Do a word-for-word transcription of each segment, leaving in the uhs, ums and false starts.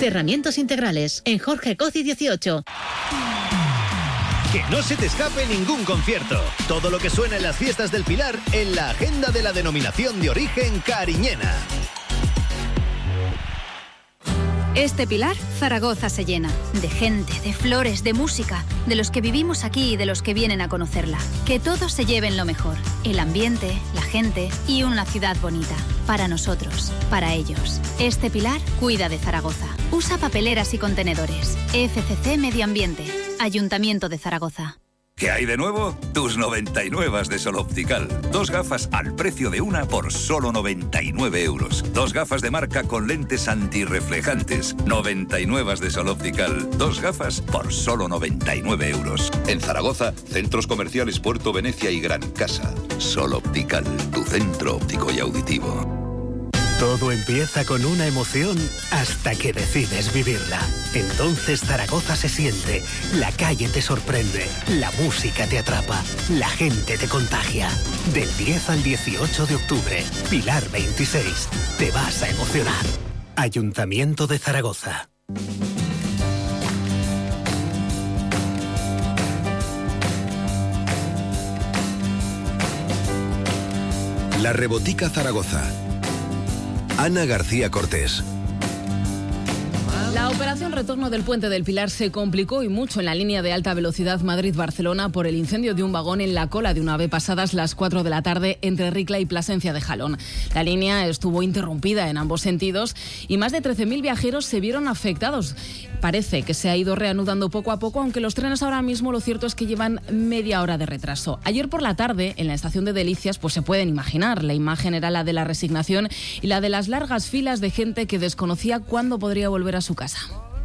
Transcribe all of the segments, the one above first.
Cerramientos integrales en Jorge Cozi dieciocho. Que no se te escape ningún concierto. Todo lo que suena en las fiestas del Pilar en la agenda de la denominación de origen cariñena. Este Pilar, Zaragoza se llena. De gente, de flores, de música. De los que vivimos aquí y de los que vienen a conocerla. Que todos se lleven lo mejor. El ambiente, la gente y una ciudad bonita. Para nosotros, para ellos. Este Pilar cuida de Zaragoza. Usa papeleras y contenedores. F C C Medio Ambiente. Ayuntamiento de Zaragoza. ¿Qué hay de nuevo? Tus noventa y nueve de Sol Optical. Dos gafas al precio de una por solo noventa y nueve euros. Dos gafas de marca con lentes antirreflejantes. noventa y nueve de Sol Optical. Dos gafas por solo noventa y nueve euros. En Zaragoza, centros comerciales Puerto Venecia y Gran Casa. Sol Optical, tu centro óptico y auditivo. Todo empieza con una emoción hasta que decides vivirla. Entonces Zaragoza se siente, la calle te sorprende, la música te atrapa, la gente te contagia. Del diez al dieciocho de octubre, Pilar veintiséis, te vas a emocionar. Ayuntamiento de Zaragoza. La Rebotica Zaragoza. Ana García Cortés. La operación retorno del Puente del Pilar se complicó y mucho en la línea de alta velocidad Madrid-Barcelona por el incendio de un vagón en la cola de un AVE pasadas las cuatro de la tarde entre Ricla y Plasencia de Jalón. La línea estuvo interrumpida en ambos sentidos y más de trece mil viajeros se vieron afectados. Parece que se ha ido reanudando poco a poco, aunque los trenes ahora mismo lo cierto es que llevan media hora de retraso. Ayer por la tarde, en la estación de Delicias, pues se pueden imaginar, la imagen era la de la resignación y la de las largas filas de gente que desconocía cuándo podría volver a su casa.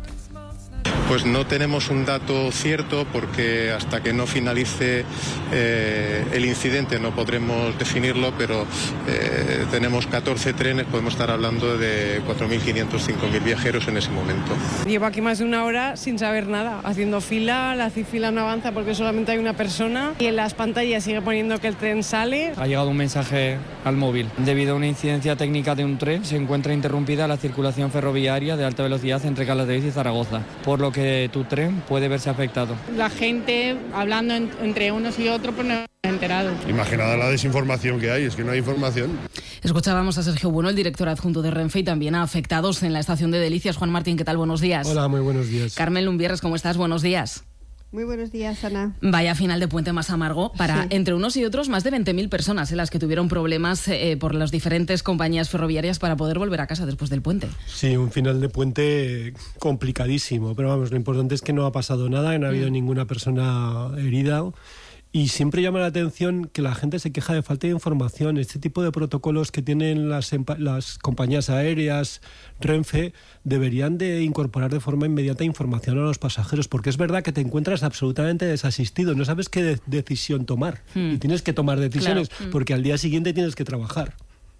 Pues no tenemos un dato cierto porque hasta que no finalice eh, el incidente no podremos definirlo, pero eh, tenemos catorce trenes, podemos estar hablando de cuatro mil quinientos, cinco mil viajeros en ese momento. Llevo aquí más de una hora sin saber nada, haciendo fila, la fila no avanza porque solamente hay una persona y en las pantallas sigue poniendo que el tren sale. Ha llegado un mensaje al móvil. Debido a una incidencia técnica de un tren, se encuentra interrumpida la circulación ferroviaria de alta velocidad entre Calatrava y Zaragoza, por lo que que tu tren puede verse afectado. La gente hablando en, entre unos y otros, pues no se ha enterado. Imaginada la desinformación que hay, es que no hay información. Escuchábamos a Sergio Bueno, el director adjunto de Renfe, y también a afectados en la estación de Delicias. Juan Martín, ¿qué tal? Buenos días. Hola, muy buenos días. Carmen Lumbierres, ¿cómo estás? Buenos días. Muy buenos días, Ana. Vaya final de puente más amargo para, sí, entre unos y otros, más de veinte mil personas en las que tuvieron problemas eh, por las diferentes compañías ferroviarias para poder volver a casa después del puente. Sí, un final de puente complicadísimo, pero vamos, lo importante es que no ha pasado nada, que no ha habido mm. ninguna persona herida. Y siempre llama la atención que la gente se queja de falta de información. Este tipo de protocolos que tienen las, las compañías aéreas, Renfe, deberían de incorporar de forma inmediata información a los pasajeros, porque es verdad que te encuentras absolutamente desasistido, no sabes qué de- decisión tomar. Hmm. Y tienes que tomar decisiones, claro, porque al día siguiente tienes que trabajar.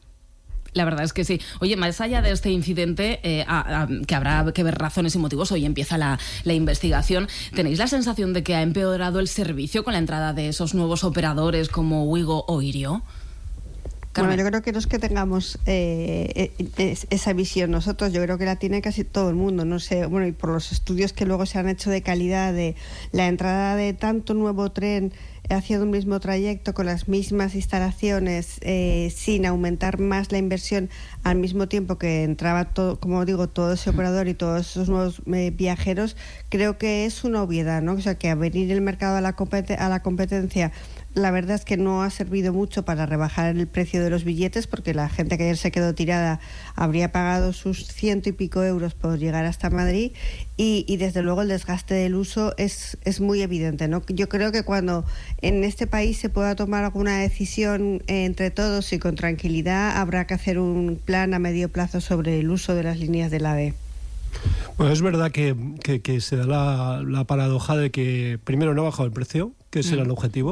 La verdad es que sí. Oye, más allá de este incidente, eh, a, a, que habrá que ver razones y motivos, hoy empieza la, la investigación, ¿tenéis la sensación de que ha empeorado el servicio con la entrada de esos nuevos operadores como Wigo o Irio? Carmen. Bueno, yo creo que no es que tengamos eh, es, esa visión nosotros, yo creo que la tiene casi todo el mundo, no sé, bueno, y por los estudios que luego se han hecho de calidad de la entrada de tanto nuevo tren haciendo un mismo trayecto con las mismas instalaciones, eh, sin aumentar más la inversión, al mismo tiempo que entraba todo, como digo, todo ese operador y todos esos nuevos eh, viajeros, creo que es una obviedad, ¿no? O sea, que abrir el mercado a la, compet- a la competencia, la verdad es que no ha servido mucho para rebajar el precio de los billetes, porque la gente que ayer se quedó tirada habría pagado sus ciento y pico euros por llegar hasta Madrid, y, y desde luego el desgaste del uso es, es muy evidente, ¿no? Yo creo que cuando en este país se pueda tomar alguna decisión eh, entre todos y con tranquilidad, habrá que hacer un plan a medio plazo sobre el uso de las líneas del AVE. Bueno, es verdad que, que, que se da la, la paradoja de que primero no ha bajado el precio, que ese mm. era el objetivo, y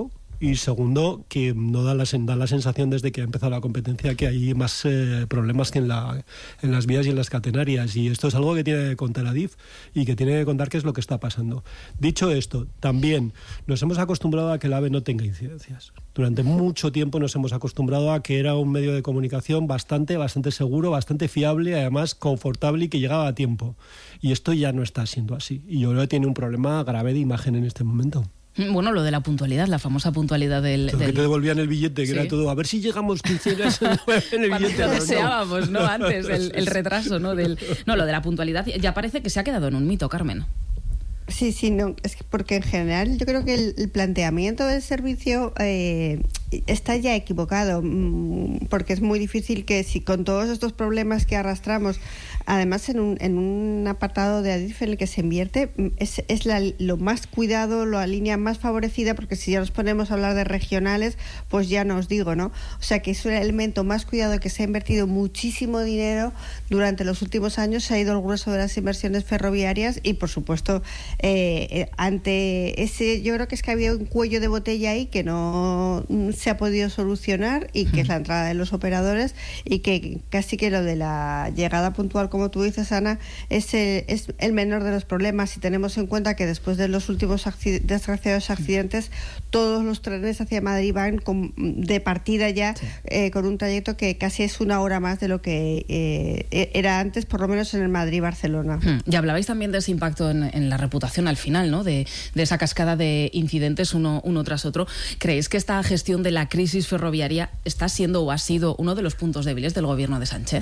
Y segundo, que no da la, da la sensación desde que ha empezado la competencia que hay más eh, problemas que en, la, en las vías y en las catenarias. Y esto es algo que tiene que contar Adif y que tiene que contar qué es lo que está pasando. Dicho esto, también nos hemos acostumbrado a que el AVE no tenga incidencias. Durante mucho tiempo nos hemos acostumbrado a que era un medio de comunicación bastante, bastante seguro, bastante fiable, además confortable y que llegaba a tiempo. Y esto ya no está siendo así. Y yo creo que tiene un problema grave de imagen en este momento. Bueno, lo de la puntualidad, la famosa puntualidad del... del... Que te devolvían el billete, que sí. Era todo, a ver si llegamos quince horas en el billete. Lo deseábamos, ¿no? Antes, el, el retraso, ¿no? Del, no, lo de la puntualidad ya parece que se ha quedado en un mito, Carmen. Sí, sí, no, es que porque en general yo creo que el, el planteamiento del servicio eh, está ya equivocado, porque es muy difícil que si con todos estos problemas que arrastramos, además en un, en un apartado de Adif en el que se invierte, es, es la, lo más cuidado, la línea más favorecida, porque si ya nos ponemos a hablar de regionales, pues ya no os digo, ¿no? O sea que es un elemento más cuidado, que se ha invertido muchísimo dinero durante los últimos años, se ha ido el grueso de las inversiones ferroviarias y por supuesto eh, ante ese, yo creo que es que había un cuello de botella ahí que no se ha podido solucionar y que es la entrada de los operadores y que casi que lo de la llegada puntual, como tú dices, Ana, es el, es el menor de los problemas si tenemos en cuenta que después de los últimos acc- desgraciados accidentes todos los trenes hacia Madrid van con, de partida ya sí. eh, con un trayecto que casi es una hora más de lo que eh, era antes, por lo menos en el Madrid-Barcelona. Hmm. Y hablabais también de ese impacto en, en la reputación al final, ¿no? De, de esa cascada de incidentes uno, uno tras otro. ¿Creéis que esta gestión de la crisis ferroviaria está siendo o ha sido uno de los puntos débiles del gobierno de Sánchez?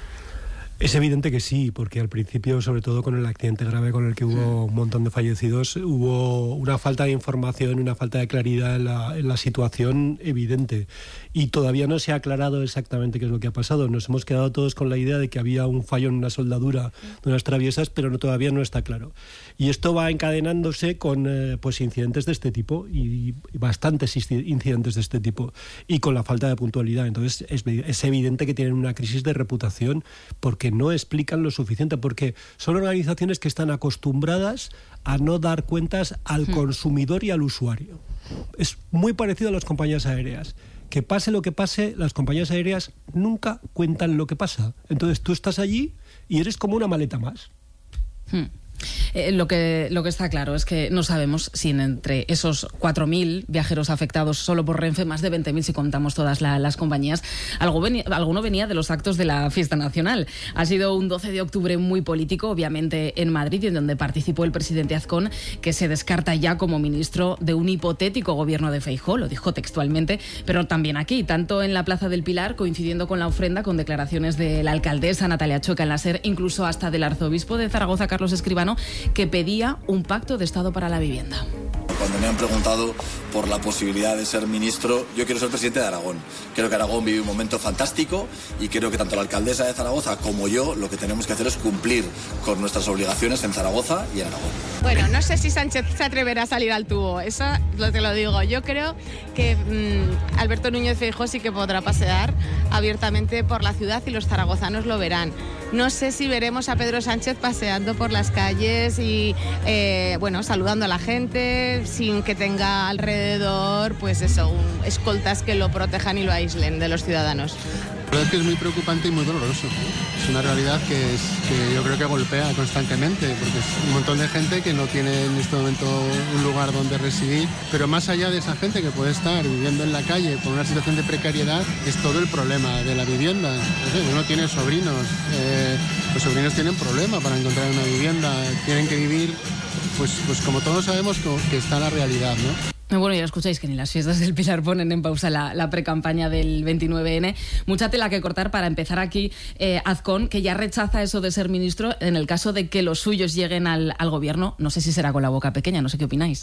Es evidente que sí, porque al principio, sobre todo con el accidente grave con el que hubo un montón de fallecidos, hubo una falta de información, una falta de claridad en la, en la situación evidente. Y todavía no se ha aclarado exactamente qué es lo que ha pasado. Nos hemos quedado todos con la idea de que había un fallo en una soldadura de unas traviesas, pero no, todavía no está claro. Y esto va encadenándose con eh, pues incidentes de este tipo, y, y bastantes incidentes de este tipo, y con la falta de puntualidad. Entonces es, es evidente que tienen una crisis de reputación, porque no explican lo suficiente, porque son organizaciones que están acostumbradas a no dar cuentas al hmm. consumidor y al usuario. Es muy parecido a las compañías aéreas. Que pase lo que pase, las compañías aéreas nunca cuentan lo que pasa. Entonces tú estás allí y eres como una maleta más. Hmm. Eh, lo que lo que está claro es que no sabemos si entre esos cuatro mil viajeros afectados solo por Renfe, más de veinte mil si contamos todas la, las compañías, algo venía, alguno venía de los actos de la fiesta nacional. Ha sido un doce de octubre muy político, obviamente en Madrid, y en donde participó el presidente Azcón, que se descarta ya como ministro de un hipotético gobierno de Feijóo, lo dijo textualmente, pero también aquí, tanto en la Plaza del Pilar, coincidiendo con la ofrenda, con declaraciones de la alcaldesa Natalia Choca en la SER, incluso hasta del arzobispo de Zaragoza, Carlos Escribano, que pedía un pacto de Estado para la vivienda. Cuando me han preguntado por la posibilidad de ser ministro, yo quiero ser presidente de Aragón. Creo que Aragón vive un momento fantástico y creo que tanto la alcaldesa de Zaragoza como yo lo que tenemos que hacer es cumplir con nuestras obligaciones en Zaragoza y en Aragón. Bueno, no sé si Sánchez se atreverá a salir al tubo, eso te lo digo. Yo creo que mmm, Alberto Núñez Feijóo sí que podrá pasear abiertamente por la ciudad y los zaragozanos lo verán. No sé si veremos a Pedro Sánchez paseando por las calles y eh, bueno, saludando a la gente sin que tenga alrededor, pues eso, un, escoltas que lo protejan y lo aíslen de los ciudadanos. La verdad es que es muy preocupante y muy doloroso. Es una realidad que, es, que yo creo que golpea constantemente, porque es un montón de gente que no tiene en este momento un lugar donde residir, pero más allá de esa gente que puede estar viviendo en la calle por una situación de precariedad, es todo el problema de la vivienda. Uno tiene sobrinos, eh, los sobrinos tienen problema para encontrar una vivienda, tienen que vivir, pues, pues como todos sabemos que está la realidad, ¿no? Bueno, ya escucháis que ni las fiestas del Pilar ponen en pausa la, la precampaña del veintinueve ene. Mucha tela que cortar para empezar aquí. Eh, Azcón, que ya rechaza eso de ser ministro en el caso de que los suyos lleguen al, al gobierno. No sé si será con la boca pequeña, no sé qué opináis.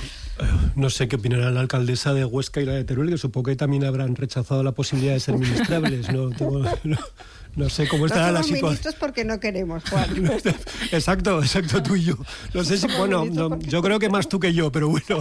No sé qué opinará la alcaldesa de Huesca y la de Teruel, que supongo que también habrán rechazado la posibilidad de ser ministrables. No tengo, no, No sé cómo estará no la situación. No somos ministros porque no queremos, Juan. Exacto, exacto, tú y yo. No sé si, bueno, no, yo creo que más tú que yo, pero bueno.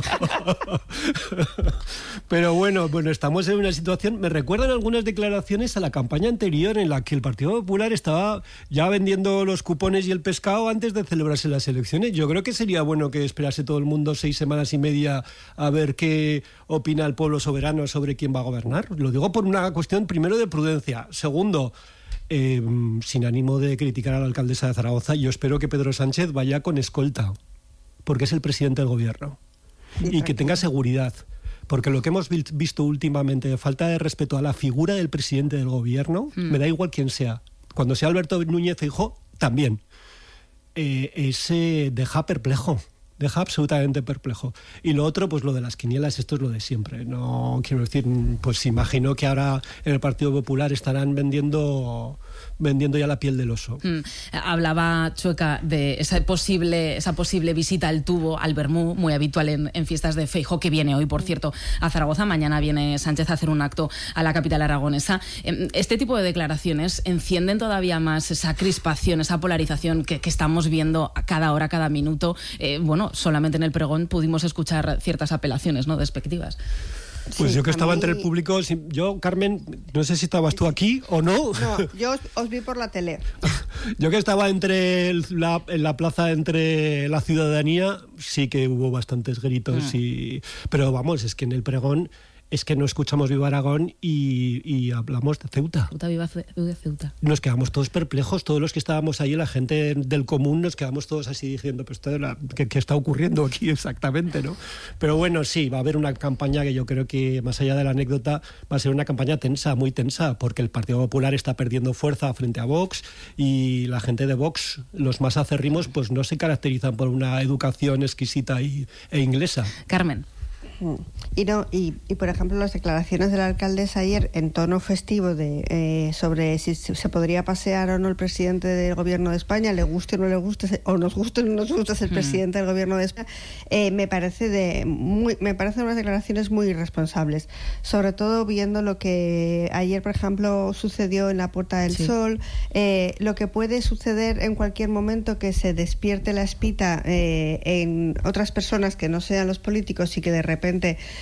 Pero bueno, bueno, estamos en una situación, me recuerdan algunas declaraciones a la campaña anterior en la que el Partido Popular estaba ya vendiendo los cupones y el pescado antes de celebrarse las elecciones. Yo creo que sería bueno que esperase todo el mundo seis semanas y media a ver qué opina el pueblo soberano sobre quién va a gobernar. Lo digo por una cuestión, primero, de prudencia. Segundo, eh, sin ánimo de criticar a la alcaldesa de Zaragoza, yo espero que Pedro Sánchez vaya con escolta, porque es el presidente del gobierno. Y, y que tenga seguridad. Porque lo que hemos visto últimamente de falta de respeto a la figura del presidente del gobierno, mm. me da igual quién sea. Cuando sea Alberto Núñez Feijóo, también. Eh, ese deja perplejo. Deja absolutamente perplejo. Y lo otro, pues lo de las quinielas, esto es lo de siempre. No quiero decir, pues imagino que ahora en el Partido Popular estarán vendiendo vendiendo ya la piel del oso. Mm. Hablaba Chueca de esa posible esa posible visita al tubo, al vermú, muy habitual en, en fiestas de Feijóo, que viene hoy, por cierto, a Zaragoza. Mañana viene Sánchez a hacer un acto a la capital aragonesa. Este tipo de declaraciones encienden todavía más esa crispación, esa polarización que, que estamos viendo a cada hora, cada minuto. Eh, bueno, solamente en el pregón pudimos escuchar ciertas apelaciones, ¿no?, despectivas. Pues sí, yo que estaba mí... entre el público, yo, Carmen, no sé si estabas tú aquí o no. No, yo os, os vi por la tele. Yo que estaba entre el, la, en la plaza, entre la ciudadanía, sí que hubo bastantes gritos. Mm. y Pero vamos, es que en el pregón es que no escuchamos Viva Aragón y, y hablamos de Ceuta. Ceuta, viva Ceuta. Nos quedamos todos perplejos, todos los que estábamos ahí, la gente del común, nos quedamos todos así diciendo, pues, ¿qué, qué está ocurriendo aquí exactamente, ¿no? Pero bueno, sí, va a haber una campaña que yo creo que, más allá de la anécdota, va a ser una campaña tensa, muy tensa, porque el Partido Popular está perdiendo fuerza frente a Vox y la gente de Vox, los más acérrimos, pues no se caracterizan por una educación exquisita y, e inglesa. Carmen. Y, no, y, y por ejemplo las declaraciones de la alcaldesa ayer en tono festivo de eh, sobre si se podría pasear o no el presidente del gobierno de España, le guste o no le guste, o nos guste o no nos guste ser presidente del gobierno de España, eh, me parece de muy, me parecen unas declaraciones muy irresponsables, sobre todo viendo lo que ayer, por ejemplo, sucedió en la Puerta del sí. Sol, eh, lo que puede suceder en cualquier momento, que se despierte la espita eh, en otras personas que no sean los políticos y que de repente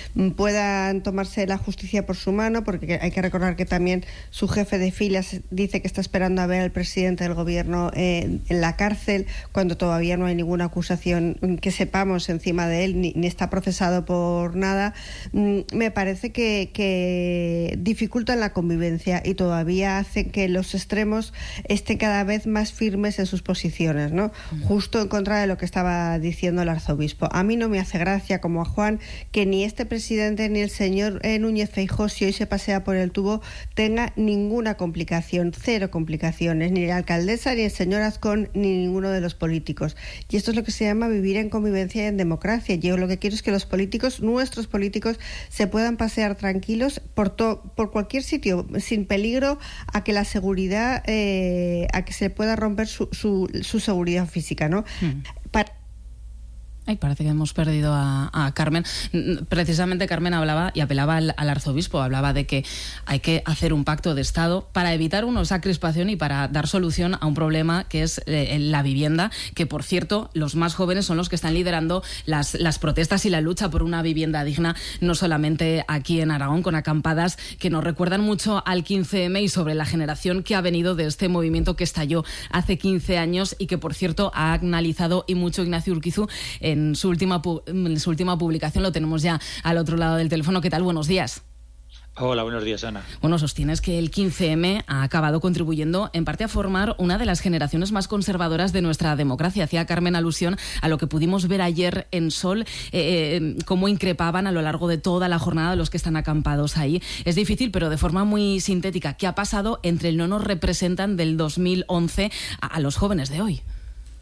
puedan tomarse la justicia por su mano, porque hay que recordar que también su jefe de filas dice que está esperando a ver al presidente del gobierno eh, en la cárcel, cuando todavía no hay ninguna acusación que sepamos encima de él, ni, ni está procesado por nada. Me parece que, que dificultan la convivencia y todavía hacen que los extremos estén cada vez más firmes en sus posiciones, ¿no? Mm. Justo en contra de lo que estaba diciendo el arzobispo. A mí no me hace gracia, como a Juan, que ni este presidente ni el señor eh, Núñez Feijóo, si hoy se pasea por el tubo, tenga ninguna complicación, cero complicaciones, ni la alcaldesa, ni el señor Azcón, ni ninguno de los políticos. Y esto es lo que se llama vivir en convivencia y en democracia. Yo lo que quiero es que los políticos, nuestros políticos, se puedan pasear tranquilos por, to, por cualquier sitio, sin peligro a que la seguridad, eh, a que se pueda romper su, su, su seguridad física, ¿no? Mm. Para Ay, parece que hemos perdido a, a Carmen. Precisamente Carmen hablaba y apelaba al, al arzobispo, hablaba de que hay que hacer un pacto de Estado para evitar uno esa crispación y para dar solución a un problema que es eh, la vivienda, que por cierto los más jóvenes son los que están liderando las, las protestas y la lucha por una vivienda digna, no solamente aquí en Aragón, con acampadas que nos recuerdan mucho al quince eme y sobre la generación que ha venido de este movimiento que estalló hace quince años y que por cierto ha analizado y mucho Ignacio Urquizu eh, en su última en su última publicación. Lo tenemos ya al otro lado del teléfono. ¿Qué tal? Buenos días. Hola, buenos días, Ana. Bueno, sostienes que el quince eme ha acabado contribuyendo en parte a formar una de las generaciones más conservadoras de nuestra democracia. Hacía Carmen alusión a lo que pudimos ver ayer en Sol, eh, cómo increpaban a lo largo de toda la jornada los que están acampados ahí. Es difícil, pero de forma muy sintética, ¿qué ha pasado entre el no nos representan del dos mil once a, a los jóvenes de hoy?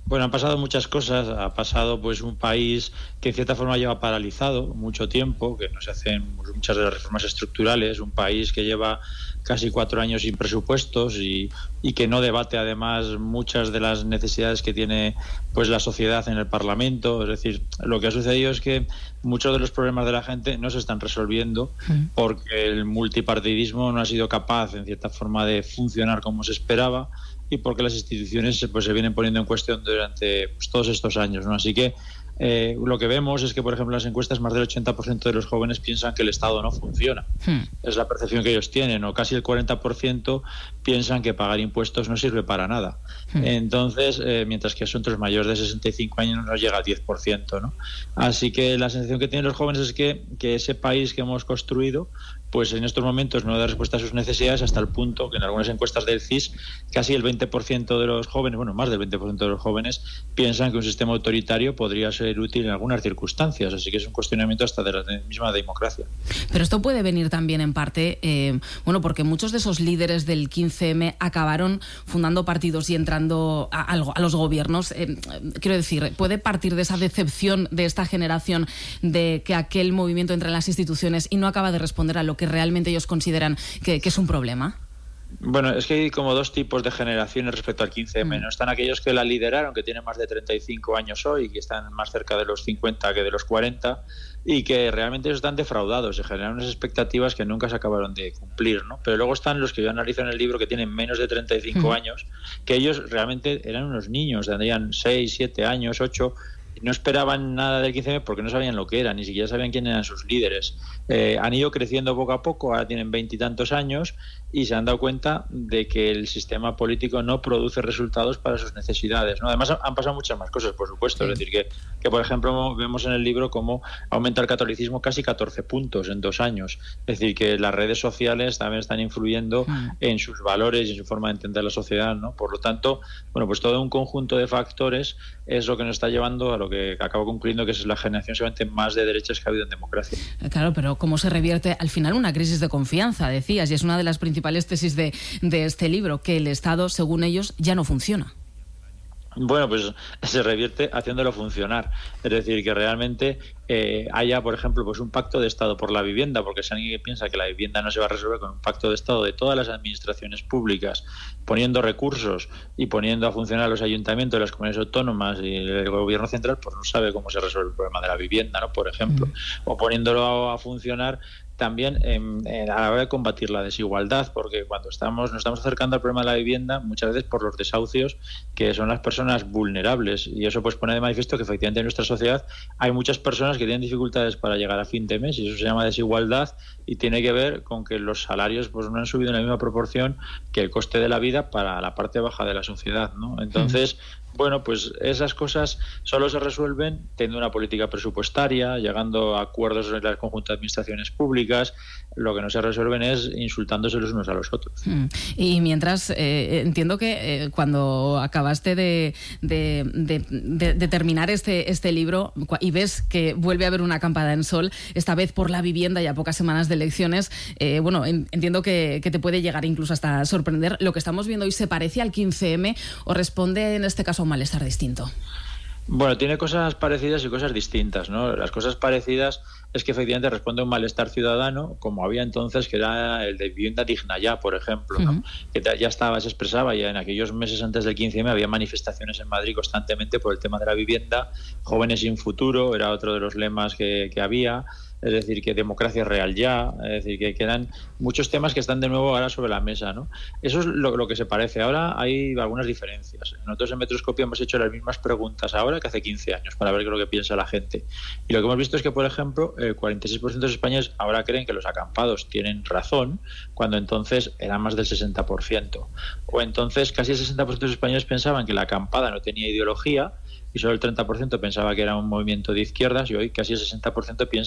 Bueno, han pasado muchas cosas. Ha pasado pues un país que en cierta forma lleva paralizado mucho tiempo, que no se hacen muchas de las reformas estructurales, un país que lleva casi cuatro años sin presupuestos y, y que no debate además muchas de las necesidades que tiene pues la sociedad en el Parlamento. Es decir, lo que ha sucedido es que muchos de los problemas de la gente no se están resolviendo porque el multipartidismo no ha sido capaz en cierta forma de funcionar como se esperaba y porque las instituciones pues se vienen poniendo en cuestión durante pues, todos estos años, ¿no? Así que eh, lo que vemos es que, por ejemplo, en las encuestas más del ochenta por ciento de los jóvenes piensan que el Estado no funciona. Hmm. Es la percepción que ellos tienen, o casi el cuarenta por ciento piensan que pagar impuestos no sirve para nada. Hmm. Entonces, eh, mientras que asuntos mayores de sesenta y cinco años no llega al diez por ciento, ¿no? Así que la sensación que tienen los jóvenes es que, que ese país que hemos construido pues en estos momentos no da respuesta a sus necesidades, hasta el punto que en algunas encuestas del C I S casi el veinte por ciento de los jóvenes, bueno, más del veinte por ciento de los jóvenes piensan que un sistema autoritario podría ser útil en algunas circunstancias, así que es un cuestionamiento hasta de la misma democracia. Pero esto puede venir también en parte, eh, bueno, porque muchos de esos líderes del quince eme acabaron fundando partidos y entrando a, a los gobiernos. Eh, quiero decir, ¿puede partir de esa decepción de esta generación de que aquel movimiento entra en las instituciones y no acaba de responder a lo que realmente ellos consideran que, que es un problema? Bueno, es que hay como dos tipos de generaciones respecto al quince eme, ¿no? Están aquellos que la lideraron, que tienen más de treinta y cinco años hoy, que están más cerca de los cincuenta que de los cuarenta, y que realmente están defraudados, se generan unas expectativas que nunca se acabaron de cumplir, ¿no? Pero luego están los que yo analizo en el libro, que tienen menos de treinta y cinco uh-huh. años, que ellos realmente eran unos niños, tendrían seis, siete años, ocho, no esperaban nada del quince eme porque no sabían lo que era, ni siquiera sabían quién eran sus líderes. Eh, han ido creciendo poco a poco, ahora tienen veintitantos años y se han dado cuenta de que el sistema político no produce resultados para sus necesidades, ¿no? Además han pasado muchas más cosas, por supuesto, sí. Es decir, que, que por ejemplo vemos en el libro cómo aumenta el catolicismo casi catorce puntos en dos años, es decir, que las redes sociales también están influyendo sí. en sus valores y en su forma de entender la sociedad, ¿no? Por lo tanto, bueno, pues todo un conjunto de factores es lo que nos está llevando a lo que acabo concluyendo que es la generación seguramente más de derechas que ha habido en democracia. Claro, pero ¿cómo se revierte al final una crisis de confianza? Decías, y es una de las principales tesis de, de este libro, que el Estado, según ellos, ya no funciona. Bueno, pues se revierte haciéndolo funcionar. Es decir, que realmente eh, haya, por ejemplo, pues un pacto de Estado por la vivienda, porque si alguien piensa que la vivienda no se va a resolver con un pacto de Estado de todas las administraciones públicas, poniendo recursos y poniendo a funcionar los ayuntamientos, las comunidades autónomas y el gobierno central, pues no sabe cómo se resuelve el problema de la vivienda, ¿no? Por ejemplo, mm. o poniéndolo a funcionar también en, en, a la hora de combatir la desigualdad, porque cuando estamos nos estamos acercando al problema de la vivienda muchas veces por los desahucios, que son las personas vulnerables, y eso pues pone de manifiesto que efectivamente en nuestra sociedad hay muchas personas que tienen dificultades para llegar a fin de mes, y eso se llama desigualdad, y tiene que ver con que los salarios pues no han subido en la misma proporción que el coste de la vida para la parte baja de la sociedad, ¿no? Entonces, mm. bueno, pues esas cosas solo se resuelven teniendo una política presupuestaria, llegando a acuerdos en el conjunto de administraciones públicas. Lo que no se resuelven es insultándose los unos a los otros. Mm. Y mientras, eh, entiendo que eh, cuando acabaste de, de, de, de, de terminar este, este libro y ves que vuelve a haber una acampada en Sol, esta vez por la vivienda y a pocas semanas de elecciones, eh, bueno, en, entiendo que, que te puede llegar incluso hasta sorprender. ¿Lo que estamos viendo hoy se parece al quince eme o responde en este caso a un malestar distinto? Bueno, tiene cosas parecidas y cosas distintas, ¿no? Las cosas parecidas es que efectivamente responde a un malestar ciudadano, como había entonces, que era el de vivienda digna ya, por ejemplo, ¿no? Uh-huh. Que ya estaba, se expresaba ya en aquellos meses antes del quince eme, había manifestaciones en Madrid constantemente por el tema de la vivienda, jóvenes sin futuro, era otro de los lemas que, que había. Es decir, que democracia real ya, es decir, que quedan muchos temas que están de nuevo ahora sobre la mesa, ¿no? Eso es lo, lo que se parece. Ahora hay algunas diferencias. Nosotros en Metroscopia hemos hecho las mismas preguntas ahora que hace quince años para ver qué es lo que piensa la gente. Y lo que hemos visto es que, por ejemplo, el cuarenta y seis por ciento de los españoles ahora creen que los acampados tienen razón, cuando entonces eran más del sesenta por ciento. O entonces casi el sesenta por ciento de los españoles pensaban que la acampada no tenía ideología, y solo el treinta por ciento pensaba que era un movimiento de izquierdas, y hoy casi el sesenta por ciento piensa que eso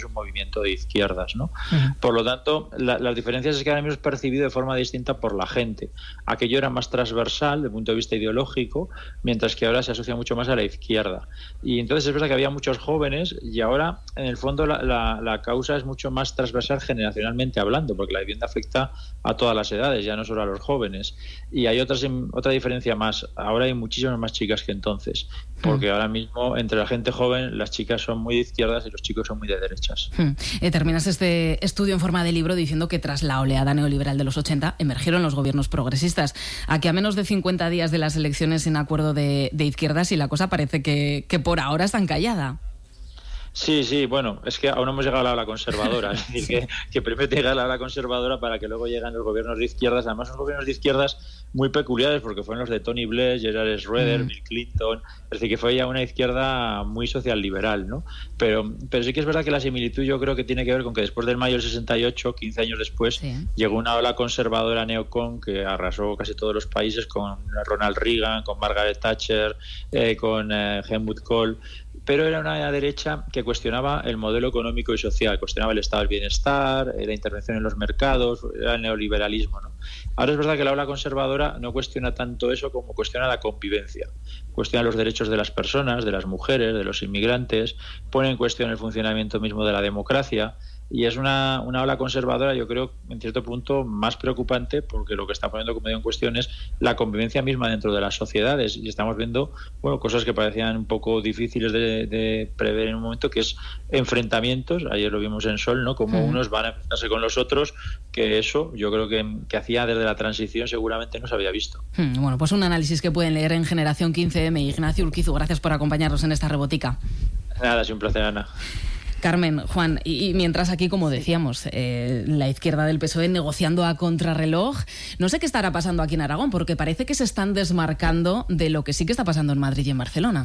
es un movimiento de izquierdas, ¿no? Uh-huh. Por lo tanto, la, las diferencias es que ahora mismo es percibido de forma distinta por la gente. Aquello era más transversal desde el punto de vista ideológico, mientras que ahora se asocia mucho más a la izquierda. Y entonces es verdad que había muchos jóvenes y ahora, en el fondo, la, la, la causa es mucho más transversal generacionalmente hablando, porque la vivienda afecta a todas las edades, ya no solo a los jóvenes. Y hay otras, otra diferencia más. Ahora hay muchísimas más chicas que entonces, porque mm. ahora mismo entre la gente joven las chicas son muy de izquierdas y los chicos son muy de derechas. Mm. Eh, terminas este estudio en forma de libro diciendo que tras la oleada neoliberal de los ochenta emergieron los gobiernos progresistas. Aquí a menos de cincuenta días de las elecciones sin acuerdo de, de izquierdas y la cosa parece que, que por ahora está encallada. Sí, sí, bueno, es que aún no hemos llegado a la ola conservadora, es decir, que, que primero te llega la ola conservadora para que luego lleguen los gobiernos de izquierdas, además son gobiernos de izquierdas muy peculiares porque fueron los de Tony Blair, Gerald Schroeder, mm. Bill Clinton, es decir, que fue ya una izquierda muy social liberal, ¿no? Pero, pero sí que es verdad que la similitud yo creo que tiene que ver con que después del mayo del sesenta y ocho, quince años después, sí. llegó una ola conservadora neocon que arrasó casi todos los países con Ronald Reagan, con Margaret Thatcher, eh, con eh, Helmut Kohl, pero era una derecha que cuestionaba el modelo económico y social, cuestionaba el estado del bienestar, la intervención en los mercados, era el neoliberalismo, ¿no? Ahora es verdad que la ola conservadora no cuestiona tanto eso como cuestiona la convivencia, cuestiona los derechos de las personas, de las mujeres, de los inmigrantes, pone en cuestión el funcionamiento mismo de la democracia. Y es una, una ola conservadora, yo creo, en cierto punto, más preocupante, porque lo que está poniendo como medio en cuestión es la convivencia misma dentro de las sociedades. Y estamos viendo, bueno, cosas que parecían un poco difíciles de, de prever en un momento, que es enfrentamientos. Ayer lo vimos en Sol, ¿no? Como uh-huh. unos van a enfrentarse con los otros, que eso yo creo que, que hacía desde la transición seguramente no se había visto. Hmm, bueno, pues un análisis que pueden leer en Generación quince eme. Ignacio Urquizu, gracias por acompañarnos en esta rebotica. Nada, es un placer, Ana. Carmen, Juan, y, y mientras aquí, como decíamos, eh, la izquierda del P S O E negociando a contrarreloj, no sé qué estará pasando aquí en Aragón, porque parece que se están desmarcando de lo que sí que está pasando en Madrid y en Barcelona.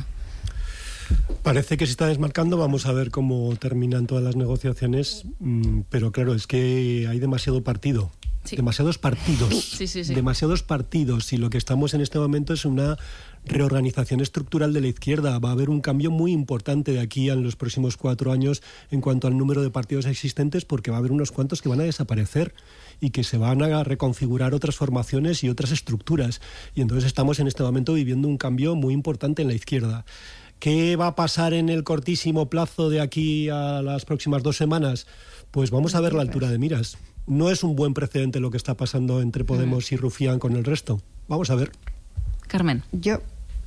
Parece que se está desmarcando, vamos a ver cómo terminan todas las negociaciones, pero claro, es que hay demasiado partido. Sí. Demasiados partidos, sí, sí, sí. demasiados partidos y lo que estamos en este momento es una reorganización estructural de la izquierda. Va a haber un cambio muy importante de aquí a los próximos cuatro años en cuanto al número de partidos existentes, porque va a haber unos cuantos que van a desaparecer y que se van a reconfigurar otras formaciones y otras estructuras. Y entonces estamos en este momento viviendo un cambio muy importante en la izquierda. ¿Qué va a pasar en el cortísimo plazo de aquí a las próximas dos semanas? Pues vamos a ver la altura de miras. No es un buen precedente lo que está pasando entre Podemos y Rufián con el resto. Vamos a ver. Carmen. Yo,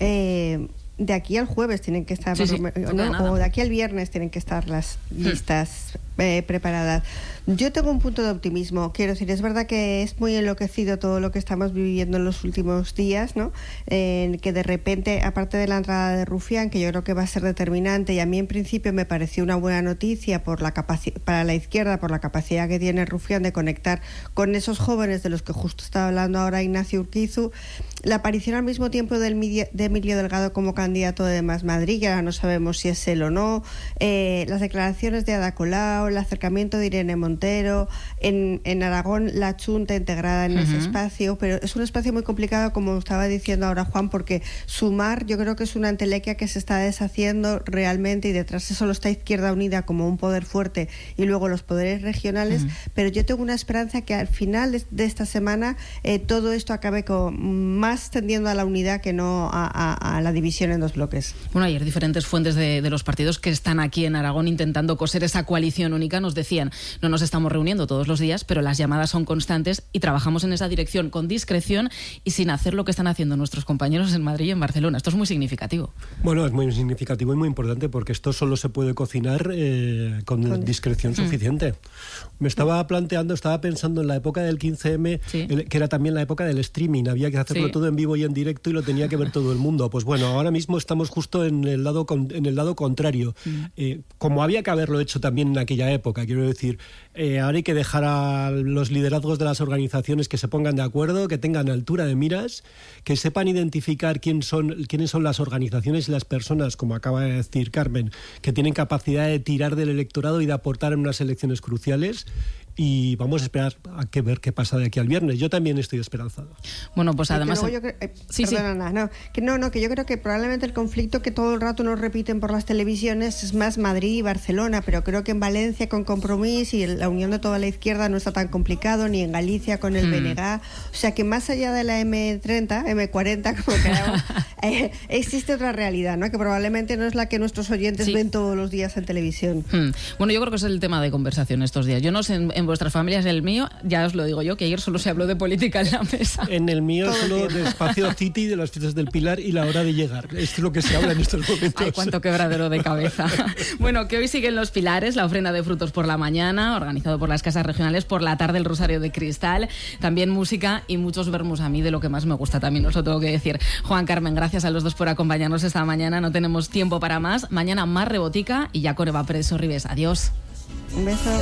eh, de aquí al jueves tienen que estar, sí, sí, ¿no? o de aquí al viernes tienen que estar las listas eh, preparadas. Yo tengo un punto de optimismo. Quiero decir, es verdad que es muy enloquecido todo lo que estamos viviendo en los últimos días, ¿no? En que de repente, aparte de la entrada de Rufián, que yo creo que va a ser determinante, y a mí en principio me pareció una buena noticia por la capaci- para la izquierda, por la capacidad que tiene Rufián de conectar con esos jóvenes de los que justo estaba hablando ahora Ignacio Urquizu, la aparición al mismo tiempo del, de Emilio Delgado como candidato de Más Madrid, que ahora no sabemos si es él o no, eh, las declaraciones de Ada Colau, el acercamiento de Irene Montero, en, en Aragón la Chunta integrada en uh-huh. ese espacio, pero es un espacio muy complicado, como estaba diciendo ahora Juan, porque Sumar yo creo que es una entelequia que se está deshaciendo realmente y detrás de solo está Izquierda Unida como un poder fuerte y luego los poderes regionales, uh-huh. pero yo tengo una esperanza que al final de, de esta semana eh, todo esto acabe con más tendiendo a la unidad que no a, a, a la división en dos bloques. Bueno, ayer diferentes fuentes de, de los partidos que están aquí en Aragón intentando coser esa coalición única nos decían, no nos estamos reuniendo todos los días, pero las llamadas son constantes y trabajamos en esa dirección con discreción y sin hacer lo que están haciendo nuestros compañeros en Madrid y en Barcelona. Esto es muy significativo. Bueno, es muy significativo y muy importante porque esto solo se puede cocinar eh, con, con discreción mm. suficiente. Me estaba planteando, estaba pensando en la época del quince eme, sí. el, que era también la época del streaming, había que hacerlo sí. todo en vivo y en directo y lo tenía que ver todo el mundo. Pues bueno, ahora mismo estamos justo en el lado, en el lado contrario. Mm. Eh, como había que haberlo hecho también en aquella época, quiero decir, eh, ahora hay que dejar a los liderazgos de las organizaciones que se pongan de acuerdo, que tengan altura de miras, que sepan identificar quién son, quiénes son las organizaciones y las personas, como acaba de decir Carmen, que tienen capacidad de tirar del electorado y de aportar en unas elecciones cruciales. y vamos a esperar a que ver qué pasa de aquí al viernes. Yo también estoy esperanzado. Bueno, pues además... Yo creo, eh, sí, perdona, sí. No, que no, no, que yo creo que probablemente el conflicto que todo el rato nos repiten por las televisiones es más Madrid y Barcelona, pero creo que en Valencia con Compromís y la unión de toda la izquierda no está tan complicado, ni en Galicia con el mm. B N G. O sea que más allá de la eme treinta, eme cuarenta, como queramos, eh, existe otra realidad, ¿no? Que probablemente no es la que nuestros oyentes sí. ven todos los días en televisión. Hmm. Bueno, yo creo que es el tema de conversación estos días. Yo no sé, en, en vuestras familias, el mío, ya os lo digo yo, que ayer solo se habló de política en la mesa. En el mío solo de Espacio City, de las fiestas del Pilar y la hora de llegar. Esto es lo que se habla en estos momentos. Ay, cuánto quebradero de cabeza. Bueno, que hoy siguen los Pilares, la ofrenda de frutos por la mañana, organizado por las casas regionales, por la tarde el Rosario de Cristal, también música y muchos vermos. A mí de lo que más me gusta también, os lo tengo que decir. Juan, Carmen, gracias a los dos por acompañarnos esta mañana. No tenemos tiempo para más. Mañana más Rebotica y ya con Eva Pérez Sorribes. Adiós. Un beso.